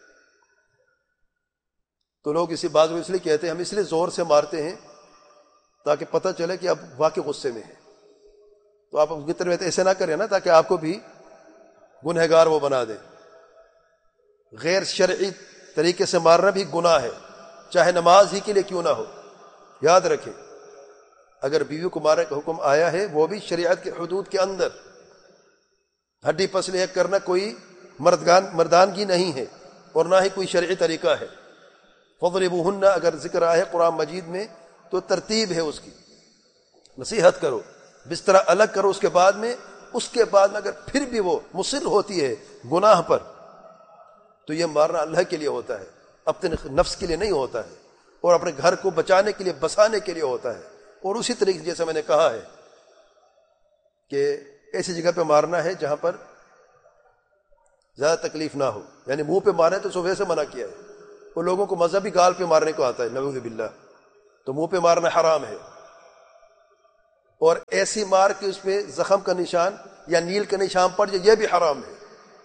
تو لوگ اس لیے کہتے ہیں ہم اس لیے زور سے مارتے ہیں تاکہ پتہ چلے کہ اب واقعی غصے میں ہے۔ تو آپ ان کی تربیت ایسے نہ کریں نا تاکہ آپ کو بھی گنہگار وہ بنا دیں۔ غیر شرعی طریقے سے مارنا بھی گناہ ہے، چاہے نماز ہی کے لیے کیوں نہ ہو۔ یاد رکھیں، اگر بیوی کو مارنے کا حکم آیا ہے وہ بھی شریعت کے حدود کے اندر، ہڈی پسل ایک کرنا کوئی مردانگی نہیں ہے اور نہ ہی کوئی شرعی طریقہ ہے۔ فضربوہن اگر ذکر آیا ہے قرآن مجید میں تو ترتیب ہے اس کی، نصیحت کرو، بستر الگ کرو، اس کے بعد میں اگر پھر بھی وہ مصر ہوتی ہے گناہ پر تو یہ مارنا اللہ کے لیے ہوتا ہے، اپنے نفس کے لیے نہیں ہوتا ہے، اور اپنے گھر کو بچانے کے لیے، بسانے کے لیے ہوتا ہے۔ اور اسی طریقے جیسے میں نے کہا ہے کہ ایسی جگہ پہ مارنا ہے جہاں پر زیادہ تکلیف نہ ہو، یعنی منہ پہ مارے تو صبح سے منع کیا ہے، اور لوگوں کو مذہبی گال پہ مارنے کو آتا ہے، نعوذ باللہ، تو منہ پہ مارنا حرام ہے۔ اور ایسی مار کے اس پہ زخم کا نشان یا نیل کا نشان پڑ جائے، یہ بھی حرام ہے۔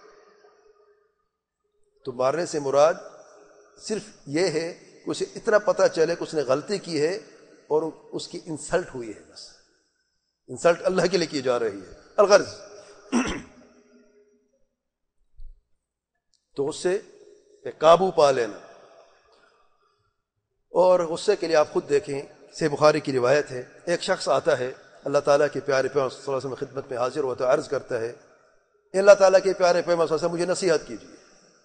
تو مارنے سے مراد صرف یہ ہے کہ اسے اتنا پتہ چلے کہ اس نے غلطی کی ہے اور اس کی انسلٹ ہوئی ہے، بس انسلٹ اللہ کے لیے کی جا رہی ہے الغرض۔ تو غصے پہ قابو پا لینا۔ اور غصے کے لیے آپ خود دیکھیں، صحیح بخاری کی روایت ہے، ایک شخص آتا ہے اللہ تعالیٰ کے پیارے پیغمبر صلی اللہ علیہ وسلم کی خدمت میں حاضر ہوتا ہے، عرض کرتا ہے اللہ تعالیٰ کے پیارے پیغمبر صلی اللہ علیہ وسلم مجھے نصیحت کیجیے،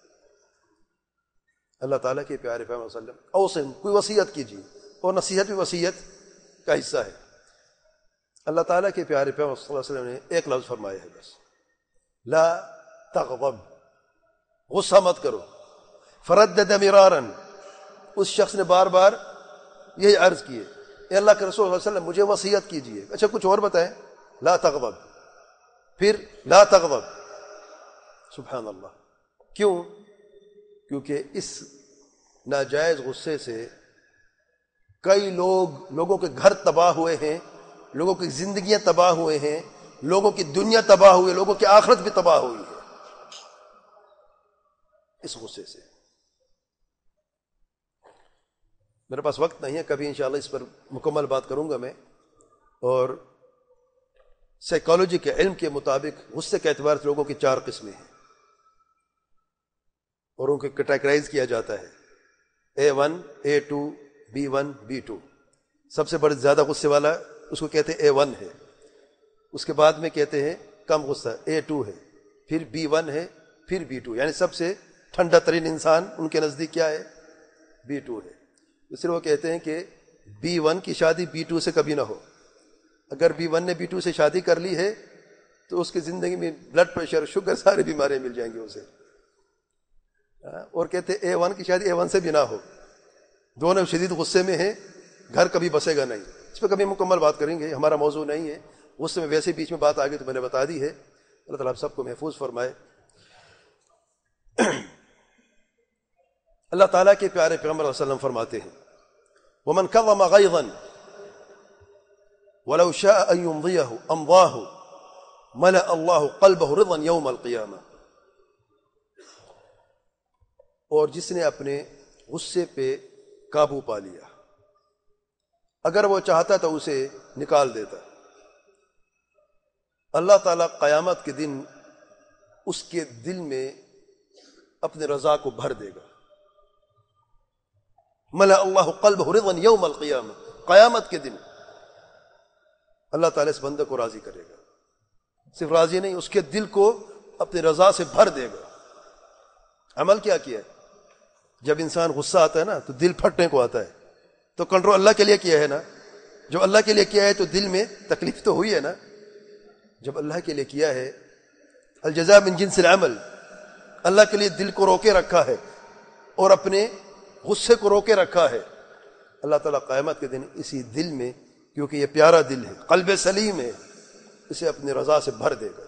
اللہ تعالیٰ کے پیارے پیغمبر صلی اللہ علیہ وسلم اوصم، کوئی وصیت کیجیے، اور نصیحت بھی وصیت کا حصہ ہے۔ اللہ تعالیٰ کے پیارے پیغمبر صلی اللہ علیہ وسلم نے ایک لفظ فرمایا ہے بس، لا تغضب، غصہ مت کرو۔ فردد مرارا، اس شخص نے بار بار یہی عرض کیے اے اللہ کے رسول صلی اللہ علیہ وسلم مجھے وصیت کیجیے۔ اچھا کچھ اور بتائیں، لا تغضب، پھر لا تغضب، سبحان اللہ۔ کیوں؟ کیونکہ اس ناجائز غصے سے کئی لوگوں کے گھر تباہ ہوئے ہیں، لوگوں کی زندگیاں تباہ ہوئے ہیں، لوگوں کی دنیا تباہ ہوئی، لوگوں کی آخرت بھی تباہ ہوئی ہے اس غصے سے۔ میرے پاس وقت نہیں ہے، کبھی انشاءاللہ اس پر مکمل بات کروں گا میں۔ اور سائیکالوجی کے علم کے مطابق غصے کے اعتبار سے لوگوں کی 4 قسمیں ہیں اور ان کو کیٹیگرائز کیا جاتا ہے، A1 A2 B1 B2۔ سب سے بڑے زیادہ غصے والا اس کو کہتے ہیں A1 ہے، اس کے بعد میں کہتے ہیں کم غصہ A2 ہے، پھر B1 ہے، پھر B2، یعنی سب سے ٹھنڈا ترین انسان ان کے نزدیک کیا ہے؟ B2 ہے۔ اس لیے وہ کہتے ہیں کہ B1 کی شادی B2 سے کبھی نہ ہو۔ اگر B1 نے B2 سے شادی کر لی ہے تو اس کی زندگی میں بلڈ پریشر، شوگر، ساری بیماریاں مل جائیں گی اسے۔ اور کہتے ہیں A1 کی شادی A1 سے بھی نہ ہو، دونوں شدید غصے میں ہیں، گھر کبھی بسے گا نہیں۔ اس پہ کبھی مکمل بات کریں گے، ہمارا موضوع نہیں ہے۔ غصے میں ویسے بیچ میں بات آ گئی تو میں نے بتا دی ہے۔ اللہ تعالیٰ آپ سب کو محفوظ فرمائے۔ اللہ تعالیٰ کے پیارے پیغمبر صلی اللہ علیہ وسلم فرماتے ہیں وَمَنْ كَظَمَ غَيْظًا وَلَوْ شَاءَ أَن يُمْضِيَهُ أَمْضَاهُ مَلَأَ اللَّهُ قَلْبَهُ رِضًا يَوْمَ الْقِيَامَةِ۔ اور جس نے اپنے غصے پہ قابو پا لیا، اگر وہ چاہتا تو اسے نکال دیتا، اللہ تعالیٰ قیامت کے دن اس کے دل میں اپنے رضا کو بھر دے گا۔ ملأ اللہ قلبہ رضا یوم القیامہ، قیامت کے دن اللہ تعالیٰ اس بندے کو راضی کرے گا، صرف راضی نہیں، اس کے دل کو اپنی رضا سے بھر دے گا۔ عمل کیا ہے؟ جب انسان غصہ آتا ہے نا تو دل پھٹنے کو آتا ہے، تو کنٹرول اللہ کے لیے کیا ہے نا، جو اللہ کے لیے کیا ہے تو دل میں تکلیف تو ہوئی ہے نا۔ جب اللہ کے لیے کیا ہے، الجزاء من جنس العمل، اللہ کے لیے دل کو روکے رکھا ہے اور اپنے غصے کو روکے رکھا ہے، اللہ تعالیٰ قیامت کے دن اسی دل میں، کیونکہ یہ پیارا دل ہے، قلب سلیم ہے، اسے اپنی رضا سے بھر دے گا۔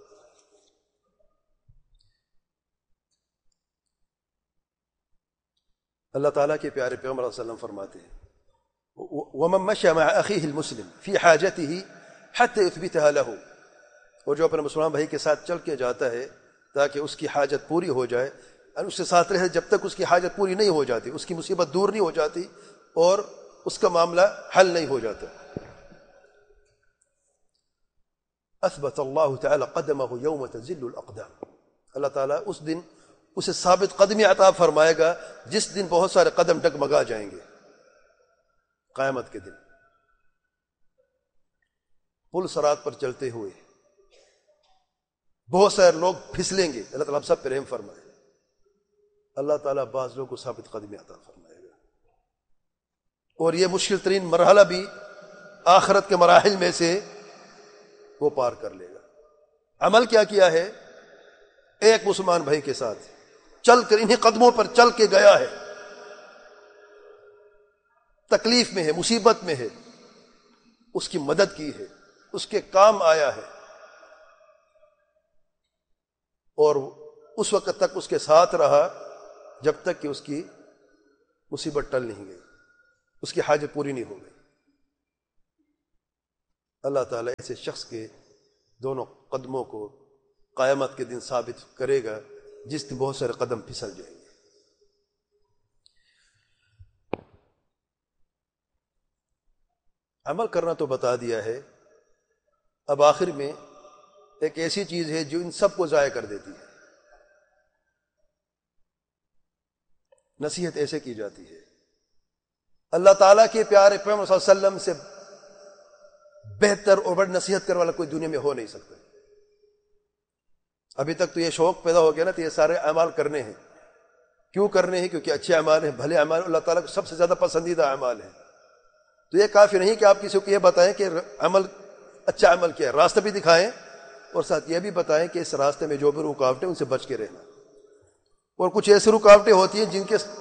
اللہ تعالیٰ کے پیارے پیغمبر صلی اللہ علیہ وسلم فرماتے ہیں وَمَن مَشَى مَعَ أَخِيهِ الْمُسْلِمِ فِي حَاجَتِهِ حَتَّى يُثْبِتَهَا لَهُ، اور جو اپنے مسلمان بھائی کے ساتھ چل کے جاتا ہے تاکہ اس کی حاجت پوری ہو جائے، اور اس کے ساتھ رہے جب تک اس کی حاجت پوری نہیں ہو جاتی، اس کی مصیبت دور نہیں ہو جاتی اور اس کا معاملہ حل نہیں ہو جاتا، اثبت اللہ تعالی قدمہ یوم تزل الاقدام، اللہ تعالیٰ اس دن اسے ثابت قدمی عطا فرمائے گا جس دن بہت سارے قدم ڈگمگا جائیں گے، قیامت کے دن پل صراط پر چلتے ہوئے بہت سارے لوگ پھسلیں گے، اللہ تعالیٰ سب پر رحم فرمائے، اللہ تعالیٰ بعض لوگوں کو ثابت قدمی عطا فرمائے گا، اور یہ مشکل ترین مرحلہ بھی آخرت کے مراحل میں سے وہ پار کر لے گا۔ عمل کیا ہے؟ ایک مسلمان بھائی کے ساتھ چل کر انہیں قدموں پر چل کے گیا ہے، تکلیف میں ہے، مصیبت میں ہے، اس کی مدد کی ہے، اس کے کام آیا ہے، اور اس وقت تک اس کے ساتھ رہا جب تک کہ اس کی مصیبت ٹل نہیں گئی، اس کی حاجت پوری نہیں ہو گئی۔ اللہ تعالیٰ ایسے شخص کے دونوں قدموں کو قیامت کے دن ثابت کرے گا، جس دن بہت سارے قدم پھسل جائیں گے۔ عمل کرنا تو بتا دیا ہے، اب آخر میں ایک ایسی چیز ہے جو ان سب کو ضائع کر دیتی ہے۔ نصیحت ایسے کی جاتی ہے، اللہ تعالیٰ کے پیارے پیغمبر صلی اللہ علیہ وسلم سے بہتر اور بڑی نصیحت کرنے والا کوئی دنیا میں ہو نہیں سکتا۔ ابھی تک تو یہ شوق پیدا ہو گیا نا، تو یہ سارے اعمال کرنے ہیں۔ کیوں کرنے ہیں؟ کیونکہ اچھے اعمال ہیں، بھلے اعمال، اللہ تعالیٰ کو سب سے زیادہ پسندیدہ اعمال ہیں۔ تو یہ کافی نہیں کہ آپ کسی کو یہ بتائیں کہ عمل اچھا عمل کیا ہے، راستہ بھی دکھائیں اور ساتھ یہ بھی بتائیں کہ اس راستے میں جو بھی رکاوٹیں ان سے بچ کے رہنا۔ اور کچھ ایسی رکاوٹیں ہوتی ہیں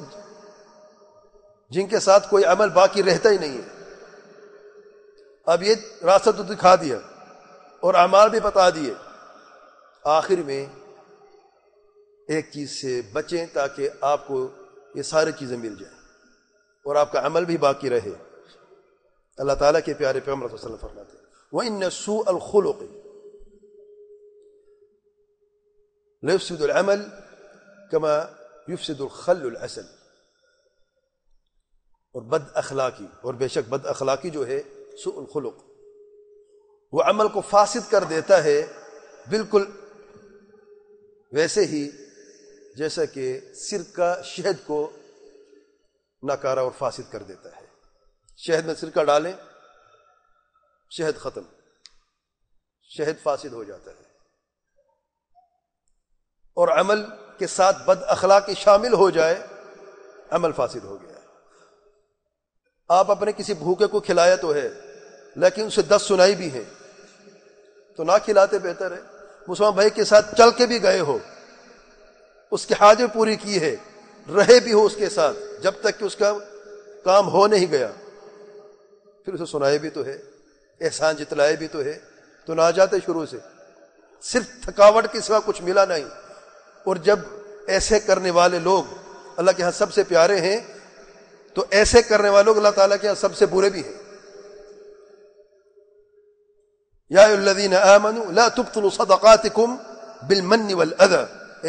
جن کے ساتھ کوئی عمل باقی رہتا ہی نہیں ہے۔ اب یہ راستہ تو دکھا دیا اور اعمال بھی بتا دیے، آخر میں ایک چیز سے بچیں تاکہ آپ کو یہ ساری چیزیں مل جائیں اور آپ کا عمل بھی باقی رہے۔ اللہ تعالیٰ کے پیارے پیغمبر صلی اللہ علیہ وسلم فرماتے ہیں وَإِنَّ سُوءَ الْخُلُقِ لَيُفْسِدُ الْعَمَلَ كَمَا يُفْسِدُ الْخَلُّ الْعَسَلَ۔ اور بد اخلاقی، اور بے شک بد اخلاقی جو ہے سوء الخلق، وہ عمل کو فاسد کر دیتا ہے، بالکل ویسے ہی جیسا کہ سرکہ شہد کو ناکارہ اور فاسد کر دیتا ہے۔ شہد میں سرکہ ڈالیں، شہد ختم، شہد فاسد ہو جاتا ہے۔ اور عمل کے ساتھ بد اخلاقی شامل ہو جائے، عمل فاسد ہو گیا ہے۔ آپ اپنے کسی بھوکے کو کھلایا تو ہے، لیکن اسے 10 سنائی بھی ہے، تو نہ کھلاتے بہتر ہے۔ مسلمان بھائی کے ساتھ چل کے بھی گئے ہو، اس کی حاجت پوری کی ہے، رہے بھی ہو اس کے ساتھ جب تک کہ اس کا کام ہو نہیں گیا، پھر اسے سنائے بھی تو ہے، احسان جتلائے بھی تو ہے، تو نہ جاتے شروع سے، صرف تھکاوٹ کے سوا کچھ ملا نہیں۔ اور جب ایسے کرنے والے لوگ اللہ کے ہاں سب سے پیارے ہیں، تو ایسے کرنے والے لوگ اللہ تعالیٰ کے ہاں سب سے برے بھی ہیں۔ یا ایھا الذین آمنوا لا تبطلوا صدقاتکم بالمن والاذی، اے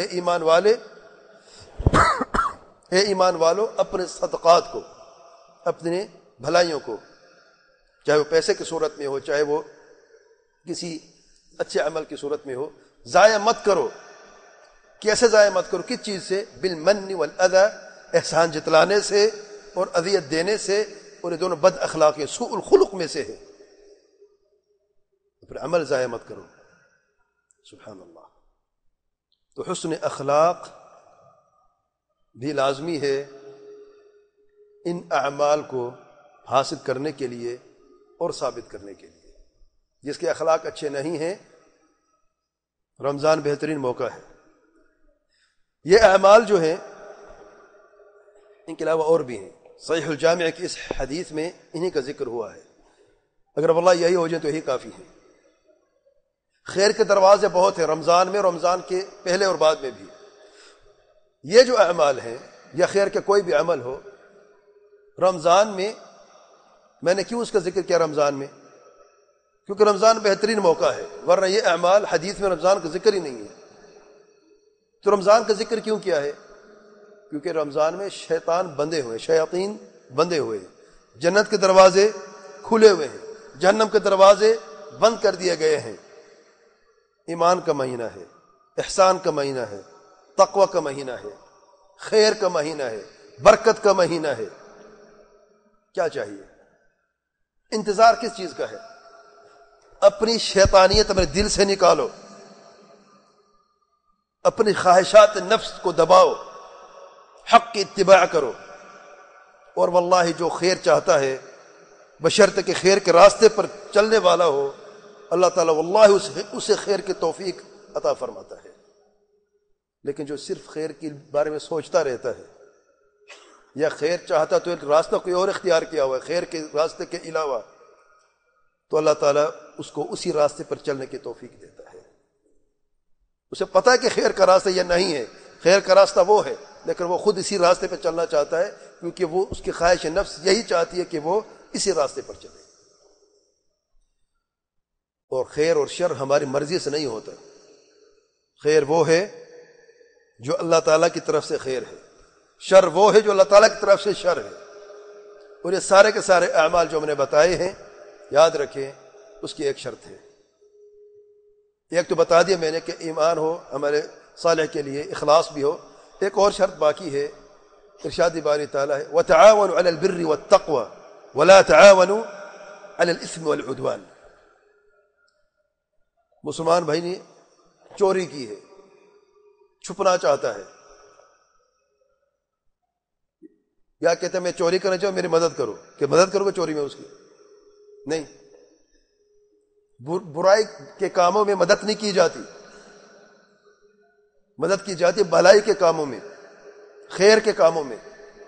ایمان والو اپنے صدقات کو، اپنے بھلائیوں کو، چاہے وہ پیسے کی صورت میں ہو، چاہے وہ کسی اچھے عمل کی صورت میں ہو، ضائع مت کرو۔ کیسے ضائع مت کرو؟ کس چیز سے؟ بالمن والاذی، احسان جتلانے سے اور اذیت دینے سے، اور یہ دونوں بد اخلاقی سوء الخلق میں سے ہے۔ پھر عمل ضائع مت کرو۔ سبحان اللہ۔ تو حسن اخلاق بھی لازمی ہے ان اعمال کو حاصل کرنے کے لیے اور ثابت کرنے کے لیے۔ جس کے اخلاق اچھے نہیں ہیں، رمضان بہترین موقع ہے۔ یہ اعمال جو ہیں، ان کے علاوہ اور بھی ہیں، صحیح الجامع کی اس حدیث میں انہی کا ذکر ہوا ہے۔ اگر واللہ یہی ہو جائے تو یہی کافی ہے۔ خیر کے دروازے بہت ہیں رمضان میں، رمضان کے پہلے اور بعد میں بھی۔ یہ جو اعمال ہیں یا خیر کے کوئی بھی عمل ہو، رمضان میں نے کیوں اس کا ذکر کیا رمضان میں؟ کیونکہ رمضان بہترین موقع ہے، ورنہ یہ اعمال حدیث میں رمضان کا ذکر ہی نہیں ہے۔ تو رمضان کا ذکر کیوں کیا ہے؟ کیونکہ رمضان میں شیطان بندے ہوئے، شیاطین بندے ہوئے ہیں، جنت کے دروازے کھلے ہوئے ہیں، جہنم کے دروازے بند کر دیے گئے ہیں۔ ایمان کا مہینہ ہے، احسان کا مہینہ ہے، تقوی کا مہینہ ہے، خیر کا مہینہ ہے، برکت کا مہینہ ہے۔ کیا چاہیے؟ انتظار کس چیز کا ہے؟ اپنی شیطانیت اپنے دل سے نکالو، اپنی خواہشات نفس کو دباؤ، حق کی اتباع کرو، اور واللہ جو خیر چاہتا ہے بشرط کہ خیر کے راستے پر چلنے والا ہو، اللہ تعالیٰ واللہ اسے خیر کی توفیق عطا فرماتا ہے۔ لیکن جو صرف خیر کے بارے میں سوچتا رہتا ہے یا خیر چاہتا تو ایک راستہ کوئی اور اختیار کیا ہوا ہے خیر کے راستے کے علاوہ، تو اللہ تعالیٰ اس کو اسی راستے پر چلنے کی توفیق دیتا ہے۔ اسے پتہ ہے کہ خیر کا راستہ یہ نہیں ہے، خیر کا راستہ وہ ہے، لیکن وہ خود اسی راستے پر چلنا چاہتا ہے، کیونکہ وہ اس کی خواہش نفس یہی چاہتی ہے کہ وہ اسی راستے پر چلے۔ اور خیر اور شر ہماری مرضی سے نہیں ہوتا. خیر وہ ہے جو اللہ تعالیٰ کی طرف سے خیر ہے، شر وہ ہے جو اللہ تعالیٰ کی طرف سے شر ہے. اور یہ سارے کے سارے اعمال جو ہم نے بتائے ہیں، یاد رکھیں اس کی ایک شرط ہے. ایک تو بتا دیا میں نے کہ ایمان ہو ہمارے صالح کے لیے، اخلاص بھی ہو. ایک اور شرط باقی ہے، ارشاد باری تعالیٰ ہے وَتَعَاوَنُوا عَلَى الْبِرِّ وَالتَّقْوَى وَلَا تَعَاوَنُوا عَلَى الْإِثْمِ وَالْعُدْوَانِ. مسلمان بھائی نے چوری کی ہے، چھپنا چاہتا ہے، یا کہتے ہیں میں چوری کرنا چاہوں میری مدد کرو، کہ مدد کرو گے چوری میں اس کی؟ نہیں، برائی کے کاموں میں مدد نہیں کی جاتی، مدد کی جاتی بھلائی کے کاموں میں، خیر کے کاموں میں.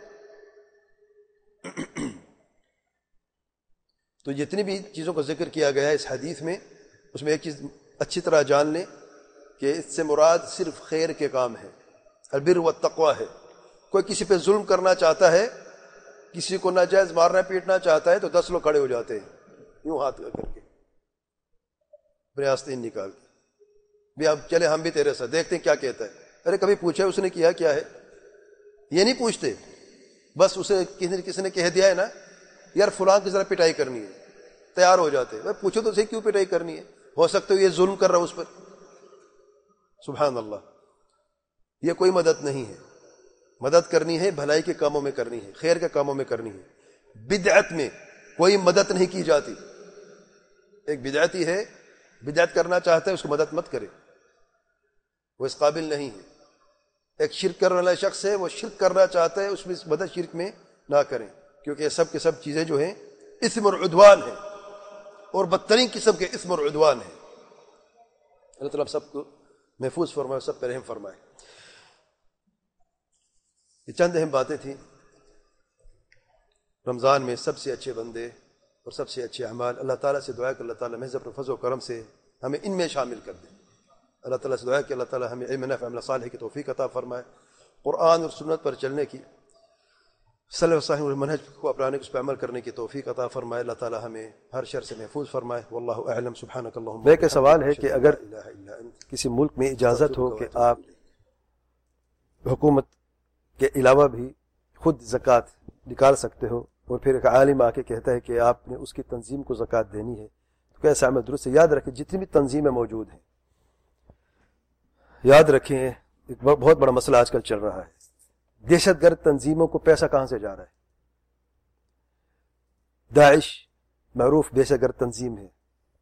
تو جتنی بھی چیزوں کا ذکر کیا گیا ہے اس حدیث میں، اس میں ایک چیز اچھی طرح جان لیں کہ اس سے مراد صرف خیر کے کام ہے، البر والتقوی ہے. کوئی کسی پہ ظلم کرنا چاہتا ہے، کسی کو ناجائز مارنا پیٹنا چاہتا ہے تو 10 لوگ کھڑے ہو جاتے ہیں یوں ہاتھ کر کے، آستین نکال کے، بھی اب چلے ہم بھی تیرے ساتھ دیکھتے ہیں کیا کہتا ہے. ارے کبھی پوچھے اس نے کیا کیا ہے؟ یہ نہیں پوچھتے، بس اسے کسی نے کہہ دیا ہے نا یار فلاں کی ذرا پٹائی کرنی ہے، تیار ہو جاتے. میں پوچھو تو صحیح کیوں پٹائی کرنی ہے؟ ہو سکتا ہے یہ ظلم کر رہا اس پر. سبحان اللہ. یہ کوئی مدد نہیں ہے. مدد کرنی ہے بھلائی کے کاموں میں کرنی ہے، خیر کے کاموں میں کرنی ہے. بدعت میں کوئی مدد نہیں کی جاتی. ایک بدعتی ہے، بدعت کرنا چاہتا ہے، اس کو مدد مت کرے، وہ اس قابل نہیں ہے. ایک شرک کرنے والا شخص ہے، وہ شرک کرنا چاہتا ہے، اس میں مدد شرک میں نہ کریں، کیونکہ یہ سب کے سب چیزیں جو ہیں اسم اور عدوان ہیں، اور بدترین قسم کے اسم اور عدوان ہیں. اللہ تعالیٰ سب کو محفوظ فرمائے، سب پر رحم فرمائے. یہ چند اہم باتیں تھیں. رمضان میں سب سے اچھے بندے اور سب سے اچھے اعمال، اللہ تعالیٰ سے دعا کہ اللہ تعالیٰ محض اپنے فضل و کرم سے ہمیں ان میں شامل کر دے. اللہ تعالیٰ سے دعا کہ اللہ تعالیٰ ہمیں علم نافع عمل صالح کی توفیق عطا فرمائے. قرآن اور سنت پر چلنے کی، سلف صالح اور منہج کو اپنانے کی، اس پر عمل کرنے کی توفیق عطا فرمائے. اللہ تعالیٰ ہمیں ہر شر سے محفوظ فرمائے. واللہ اعلم. سبحانک اللہم. میں کہ سوال ہے کہ اگر کسی ملک میں اجازت ہو کہ آپ حکومت کے علاوہ بھی خود زکوٰۃ نکال سکتے ہو، اور پھر ایک عالم آ کے کہتا ہے کہ آپ نے اس کی تنظیم کو زکوٰۃ دینی ہے، تو کیسا عمل درست ہے؟ یاد رکھیں جتنی بھی تنظیمیں موجود ہیں، یاد رکھیں ایک بہت بڑا مسئلہ آج کل چل رہا ہے، دہشت گرد تنظیموں کو پیسہ کہاں سے جا رہا ہے؟ داعش معروف دہشت گرد تنظیم ہے،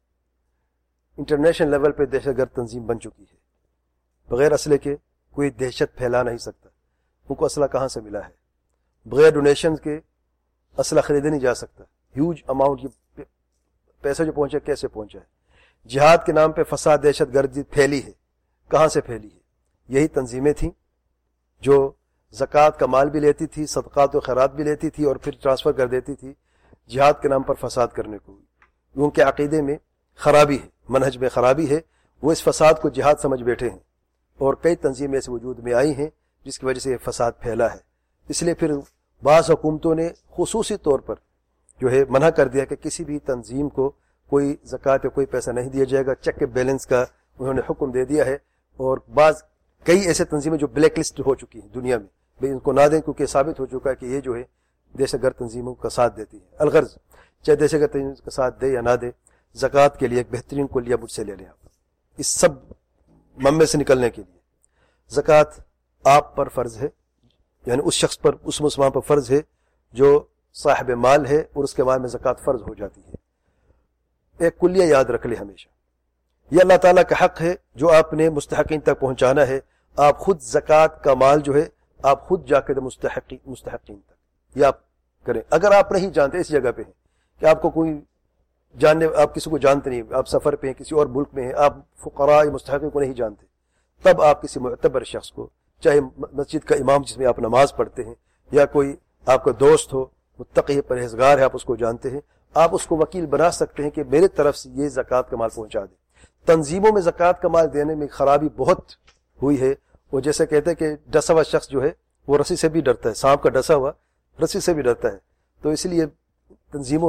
انٹرنیشنل لیول پہ دہشت گرد تنظیم بن چکی ہے. بغیر اسلحے کے کوئی دہشت پھیلا نہیں سکتا. ان کو اسلحہ کہاں سے ملا ہے؟ بغیر ڈونیشن کے اسلحہ خریدا نہیں جا سکتا. ہیوج اماؤنٹ یہ پیسہ جو پہنچا کیسے پہنچا ہے؟ جہاد کے نام پہ فساد دہشت گردی پھیلی ہے. کہاں سے پھیلی ہے؟ یہی تنظیمیں تھیں جو زکوٰۃ کا مال بھی لیتی تھی، صدقات و خیرات بھی لیتی تھی، اور پھر ٹرانسفر کر دیتی تھی جہاد کے نام پر فساد کرنے کو. ان کے عقیدے میں خرابی ہے، منہج میں خرابی ہے، وہ اس فساد کو جہاد سمجھ بیٹھے ہیں، اور کئی تنظیمیں ایسے وجود میں آئی ہیں جس کی وجہ سے یہ فساد پھیلا ہے. اس لیے پھر بعض حکومتوں نے خصوصی طور پر جو ہے منع کر دیا کہ کسی بھی تنظیم کو کوئی زکوٰۃ یا کوئی پیسہ نہیں دیا جائے گا. چیک بیلنس کا انہوں نے حکم دے دیا ہے، اور کئی ایسے تنظیمیں جو بلیک لسٹ ہو چکی ہیں دنیا میں، بھئی ان کو نہ دیں، کیونکہ ثابت ہو چکا ہے کہ یہ جو ہے دہشت گرد تنظیموں کا ساتھ دیتی ہے. الغرض چاہے دہشت گرد تنظیم کا ساتھ دے یا نہ دے، زکوٰۃ کے لیے ایک بہترین کلیہ مجھ سے لے لیں آپ. اس سب ممے سے نکلنے کے لیے زکوٰۃ آپ پر فرض ہے، یعنی اس شخص پر، اس مسلمان پر فرض ہے جو صاحب مال ہے، اور اس کے مال میں زکوٰۃ فرض ہو جاتی ہے. ایک کلیہ یاد رکھ لیں ہمیشہ، یہ اللہ تعالیٰ کا حق ہے جو آپ نے مستحقین تک پہنچانا ہے. آپ خود زکوٰۃ کا مال جو ہے آپ خود جا کے مستحقین تک یہ آپ کریں. اگر آپ نہیں جانتے، اس جگہ پہ ہیں کہ آپ کو کوئی آپ کسی کو جانتے نہیں، آپ سفر پہ ہیں، کسی اور ملک میں ہیں، آپ فقراء مستحقین کو نہیں جانتے، تب آپ کسی معتبر شخص کو، چاہے مسجد کا امام جس میں آپ نماز پڑھتے ہیں، یا کوئی آپ کا دوست ہو، متقی پرہیزگار ہے، آپ اس کو جانتے ہیں، آپ اس کو وکیل بنا سکتے ہیں کہ میرے طرف سے یہ زکوٰۃ کا مال پہنچا دیں. تنظیموں میں زکوٰۃ کا مال دینے میں خرابی بہت ہوئی ہے. وہ جیسے کہتے ہیں کہ ڈسا ہوا شخص جو ہے وہ رسی سے بھی ڈرتا ہے، سانپ کا ڈسا ہوا رسی سے بھی ڈرتا ہے. تو اس لیے تنظیموں میں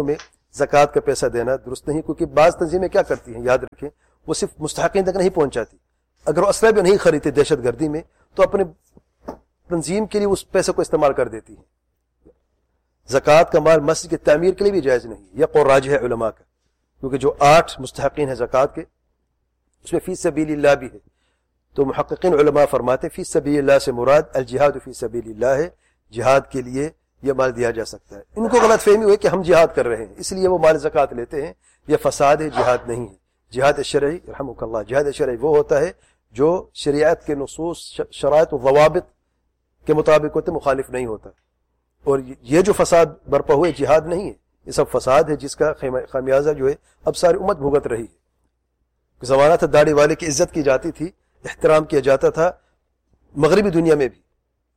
زکوٰۃ کا پیسہ دینا درست نہیں، کیونکہ بعض تنظیمیں کیا کرتی ہیں، یاد رکھیں، وہ صرف مستحقین تک نہیں پہنچاتی. اگر وہ اسلحہ بھی نہیں خریدتے دہشت گردی میں تو اپنے تنظیم کے لیے اس پیسے کو استعمال کر دیتی ہے. زکوٰۃ کا مال مسجد کی تعمیر کے لیے بھی جائز نہیں. یہ قول راجح ہے علماء کا، کیونکہ جو 8 مستحقین ہیں زکوٰۃ کے، اس میں فی سبیل اللہ بھی ہے. تو محققین علماء فرماتے ہیں فی سبیل اللہ سے مراد الجہاد فی سبیل اللہ ہے، جہاد کے لیے یہ مال دیا جا سکتا ہے. ان کو غلط فہمی ہوئی کہ ہم جہاد کر رہے ہیں اس لیے وہ مال زکوٰۃ لیتے ہیں. یہ فساد ہے، جہاد نہیں ہے. جہاد شرعی رحمک اللہ، جہاد شرعی وہ ہوتا ہے جو شریعت کے نصوص، شرائط و ضوابط کے مطابق ہوتے، مخالف نہیں ہوتا. اور یہ جو فساد برپا ہوئے جہاد نہیں ہے، یہ سب فساد ہے جس کا خمیازہ جو ہے اب ساری امت بھگت رہی ہے. زمانہ تھا داڑھی والے کی عزت کی جاتی تھی، احترام کیا جاتا تھا مغربی دنیا میں بھی.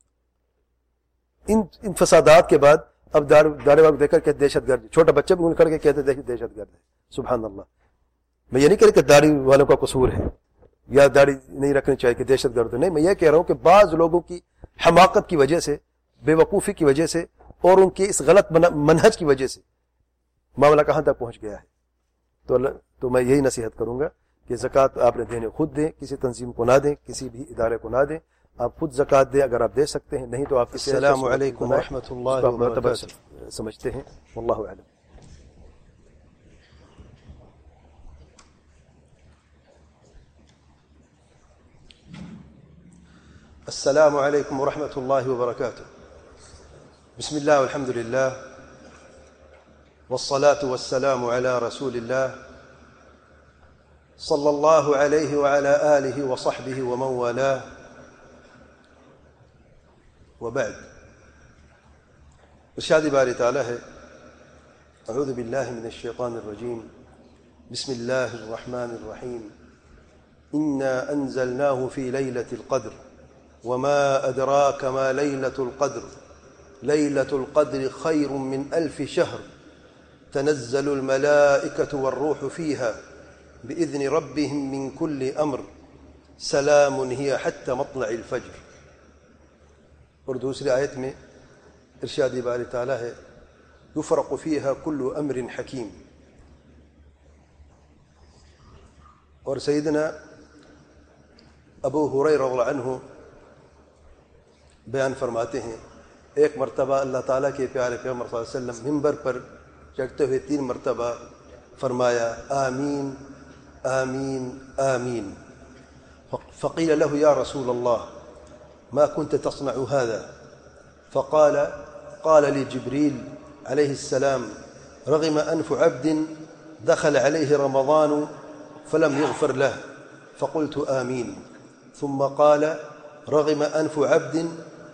ان فسادات کے بعد اب داڑھی والے دیکھ کر کے دہشت گرد، چھوٹا بچہ بھی ان کر کے کہتے دہشت گرد ہے. سبحان اللہ. میں یہ نہیں کہہ رہا کہ داڑھی والوں کا قصور ہے یا داڑھی نہیں رکھنی چاہیے کہ دہشت گرد نہیں. میں یہ کہہ رہا ہوں کہ بعض لوگوں کی حماقت کی وجہ سے، بے وقوفی کی وجہ سے اور ان کی اس غلط منہج کی وجہ سے معاملہ کہاں تک پہنچ گیا ہے. تو میں یہی نصیحت کروں گا کہ زکوٰۃ آپ نے دینے خود دیں، کسی تنظیم کو نہ دیں، کسی بھی ادارے کو نہ دیں. آپ خود زکوٰۃ دیں اگر آپ دے سکتے ہیں، نہیں تو آپ کسی السلام علیکم ورحمۃ اللہ وبرکاتہ. سمجھتے ہیں. واللہ اعلم. السلام علیکم ورحمۃ اللہ وبرکاتہ. بسم اللہ والحمد للہ والصلاة والسلام علی رسول اللہ صلی اللہ علیہ وعلی آلہ وصحبہ ومن والاہ وبعد. ارشاد باری تعالی ہے اعوذ باللہ من الشیطان الرجیم بسم اللہ الرحمن الرحیم انا انزلناه في ليلة القدر وما أدراك ما ليلة القدر ليلة القدر خير من 1000 شهر تنزل الملائكة والروح فيها بإذن ربهم من كل أمر سلام هي حتى مطلع الفجر. اور دوسری آیت میں ارشاد باری تعالی ہے يفرق فيها كل أمر حكيم. اور سیدنا ابو ہریرہ رضی اللہ عنہ بیان فرماتے ہیں ایک مرتبہ اللہ تعالیٰ کے پیارے پیغمبر صلی اللہ علیہ وسلم ممبر پر چڑھتے ہوئے 3 مرتبہ فرمایا آمین آمین آمین. فقیل له یا رسول اللہ ما كنت تصنع هذا؟ قال لي جبريل عليه السلام رغم أنف عبد دخل عليه رمضان فلم يغفر له فقلت آمين. ثم قال رغم أنف عبد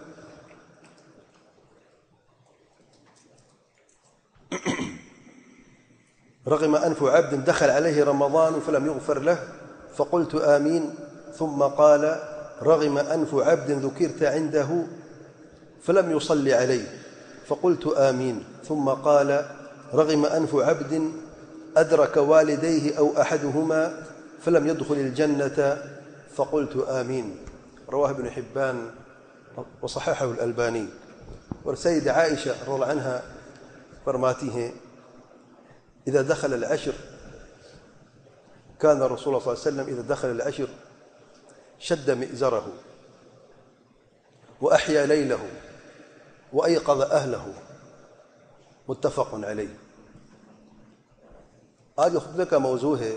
دخل عليه رمضان فلم يغفر له فقلت آمين. ثم قال رغم أنف عبد ذكرت عنده فلم يصلي عليه فقلت آمين. ثم قال رغم أنف عبد أدرك والديه أو أحدهما فلم يدخل الجنة فقلت آمين. رواه ابن حبان وصححه الألباني. اور سید عائشہ رضی اللہ عنہا فرماتی ہیں إذا دخل العشر كان رسول الله صلى الله عليه وسلم إذا دخل العشر شد مئزره وأحيا ليله وأيقظ أهله متفق عليه. آج خطبے کا موضوع ہے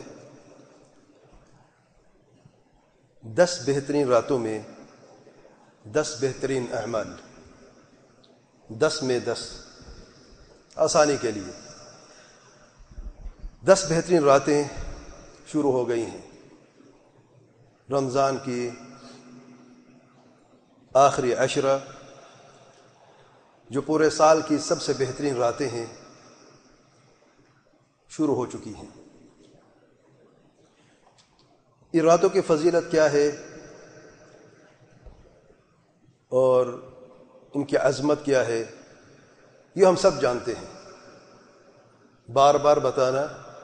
10 بہترین راتوں میں 10 بہترین اعمال. 10 میں 10 آسانی کے لیے 10 بہترین راتیں شروع ہو گئی ہیں. رمضان کی آخری عشرہ جو پورے سال کی سب سے بہترین راتیں ہیں شروع ہو چکی ہیں. ان راتوں کی فضیلت کیا ہے اور ان کی عظمت کیا ہے یہ ہم سب جانتے ہیں. بار بار بتانا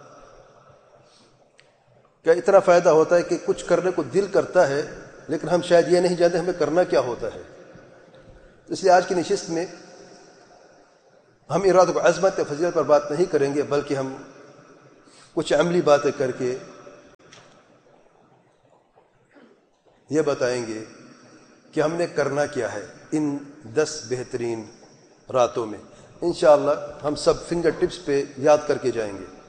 کہ اتنا فائدہ ہوتا ہے کہ کچھ کرنے کو دل کرتا ہے لیکن ہم شاید یہ نہیں جانتے ہمیں کرنا کیا ہوتا ہے. اس لیے آج کی نشست میں ہم ارادہ کو عظمت یا فضیلت پر بات نہیں کریں گے، بلکہ ہم کچھ عملی باتیں کر کے یہ بتائیں گے کہ ہم نے کرنا کیا ہے ان 10 بہترین راتوں میں۔ انشاءاللہ ہم سب فنگر ٹپس پہ یاد کر کے جائیں گے۔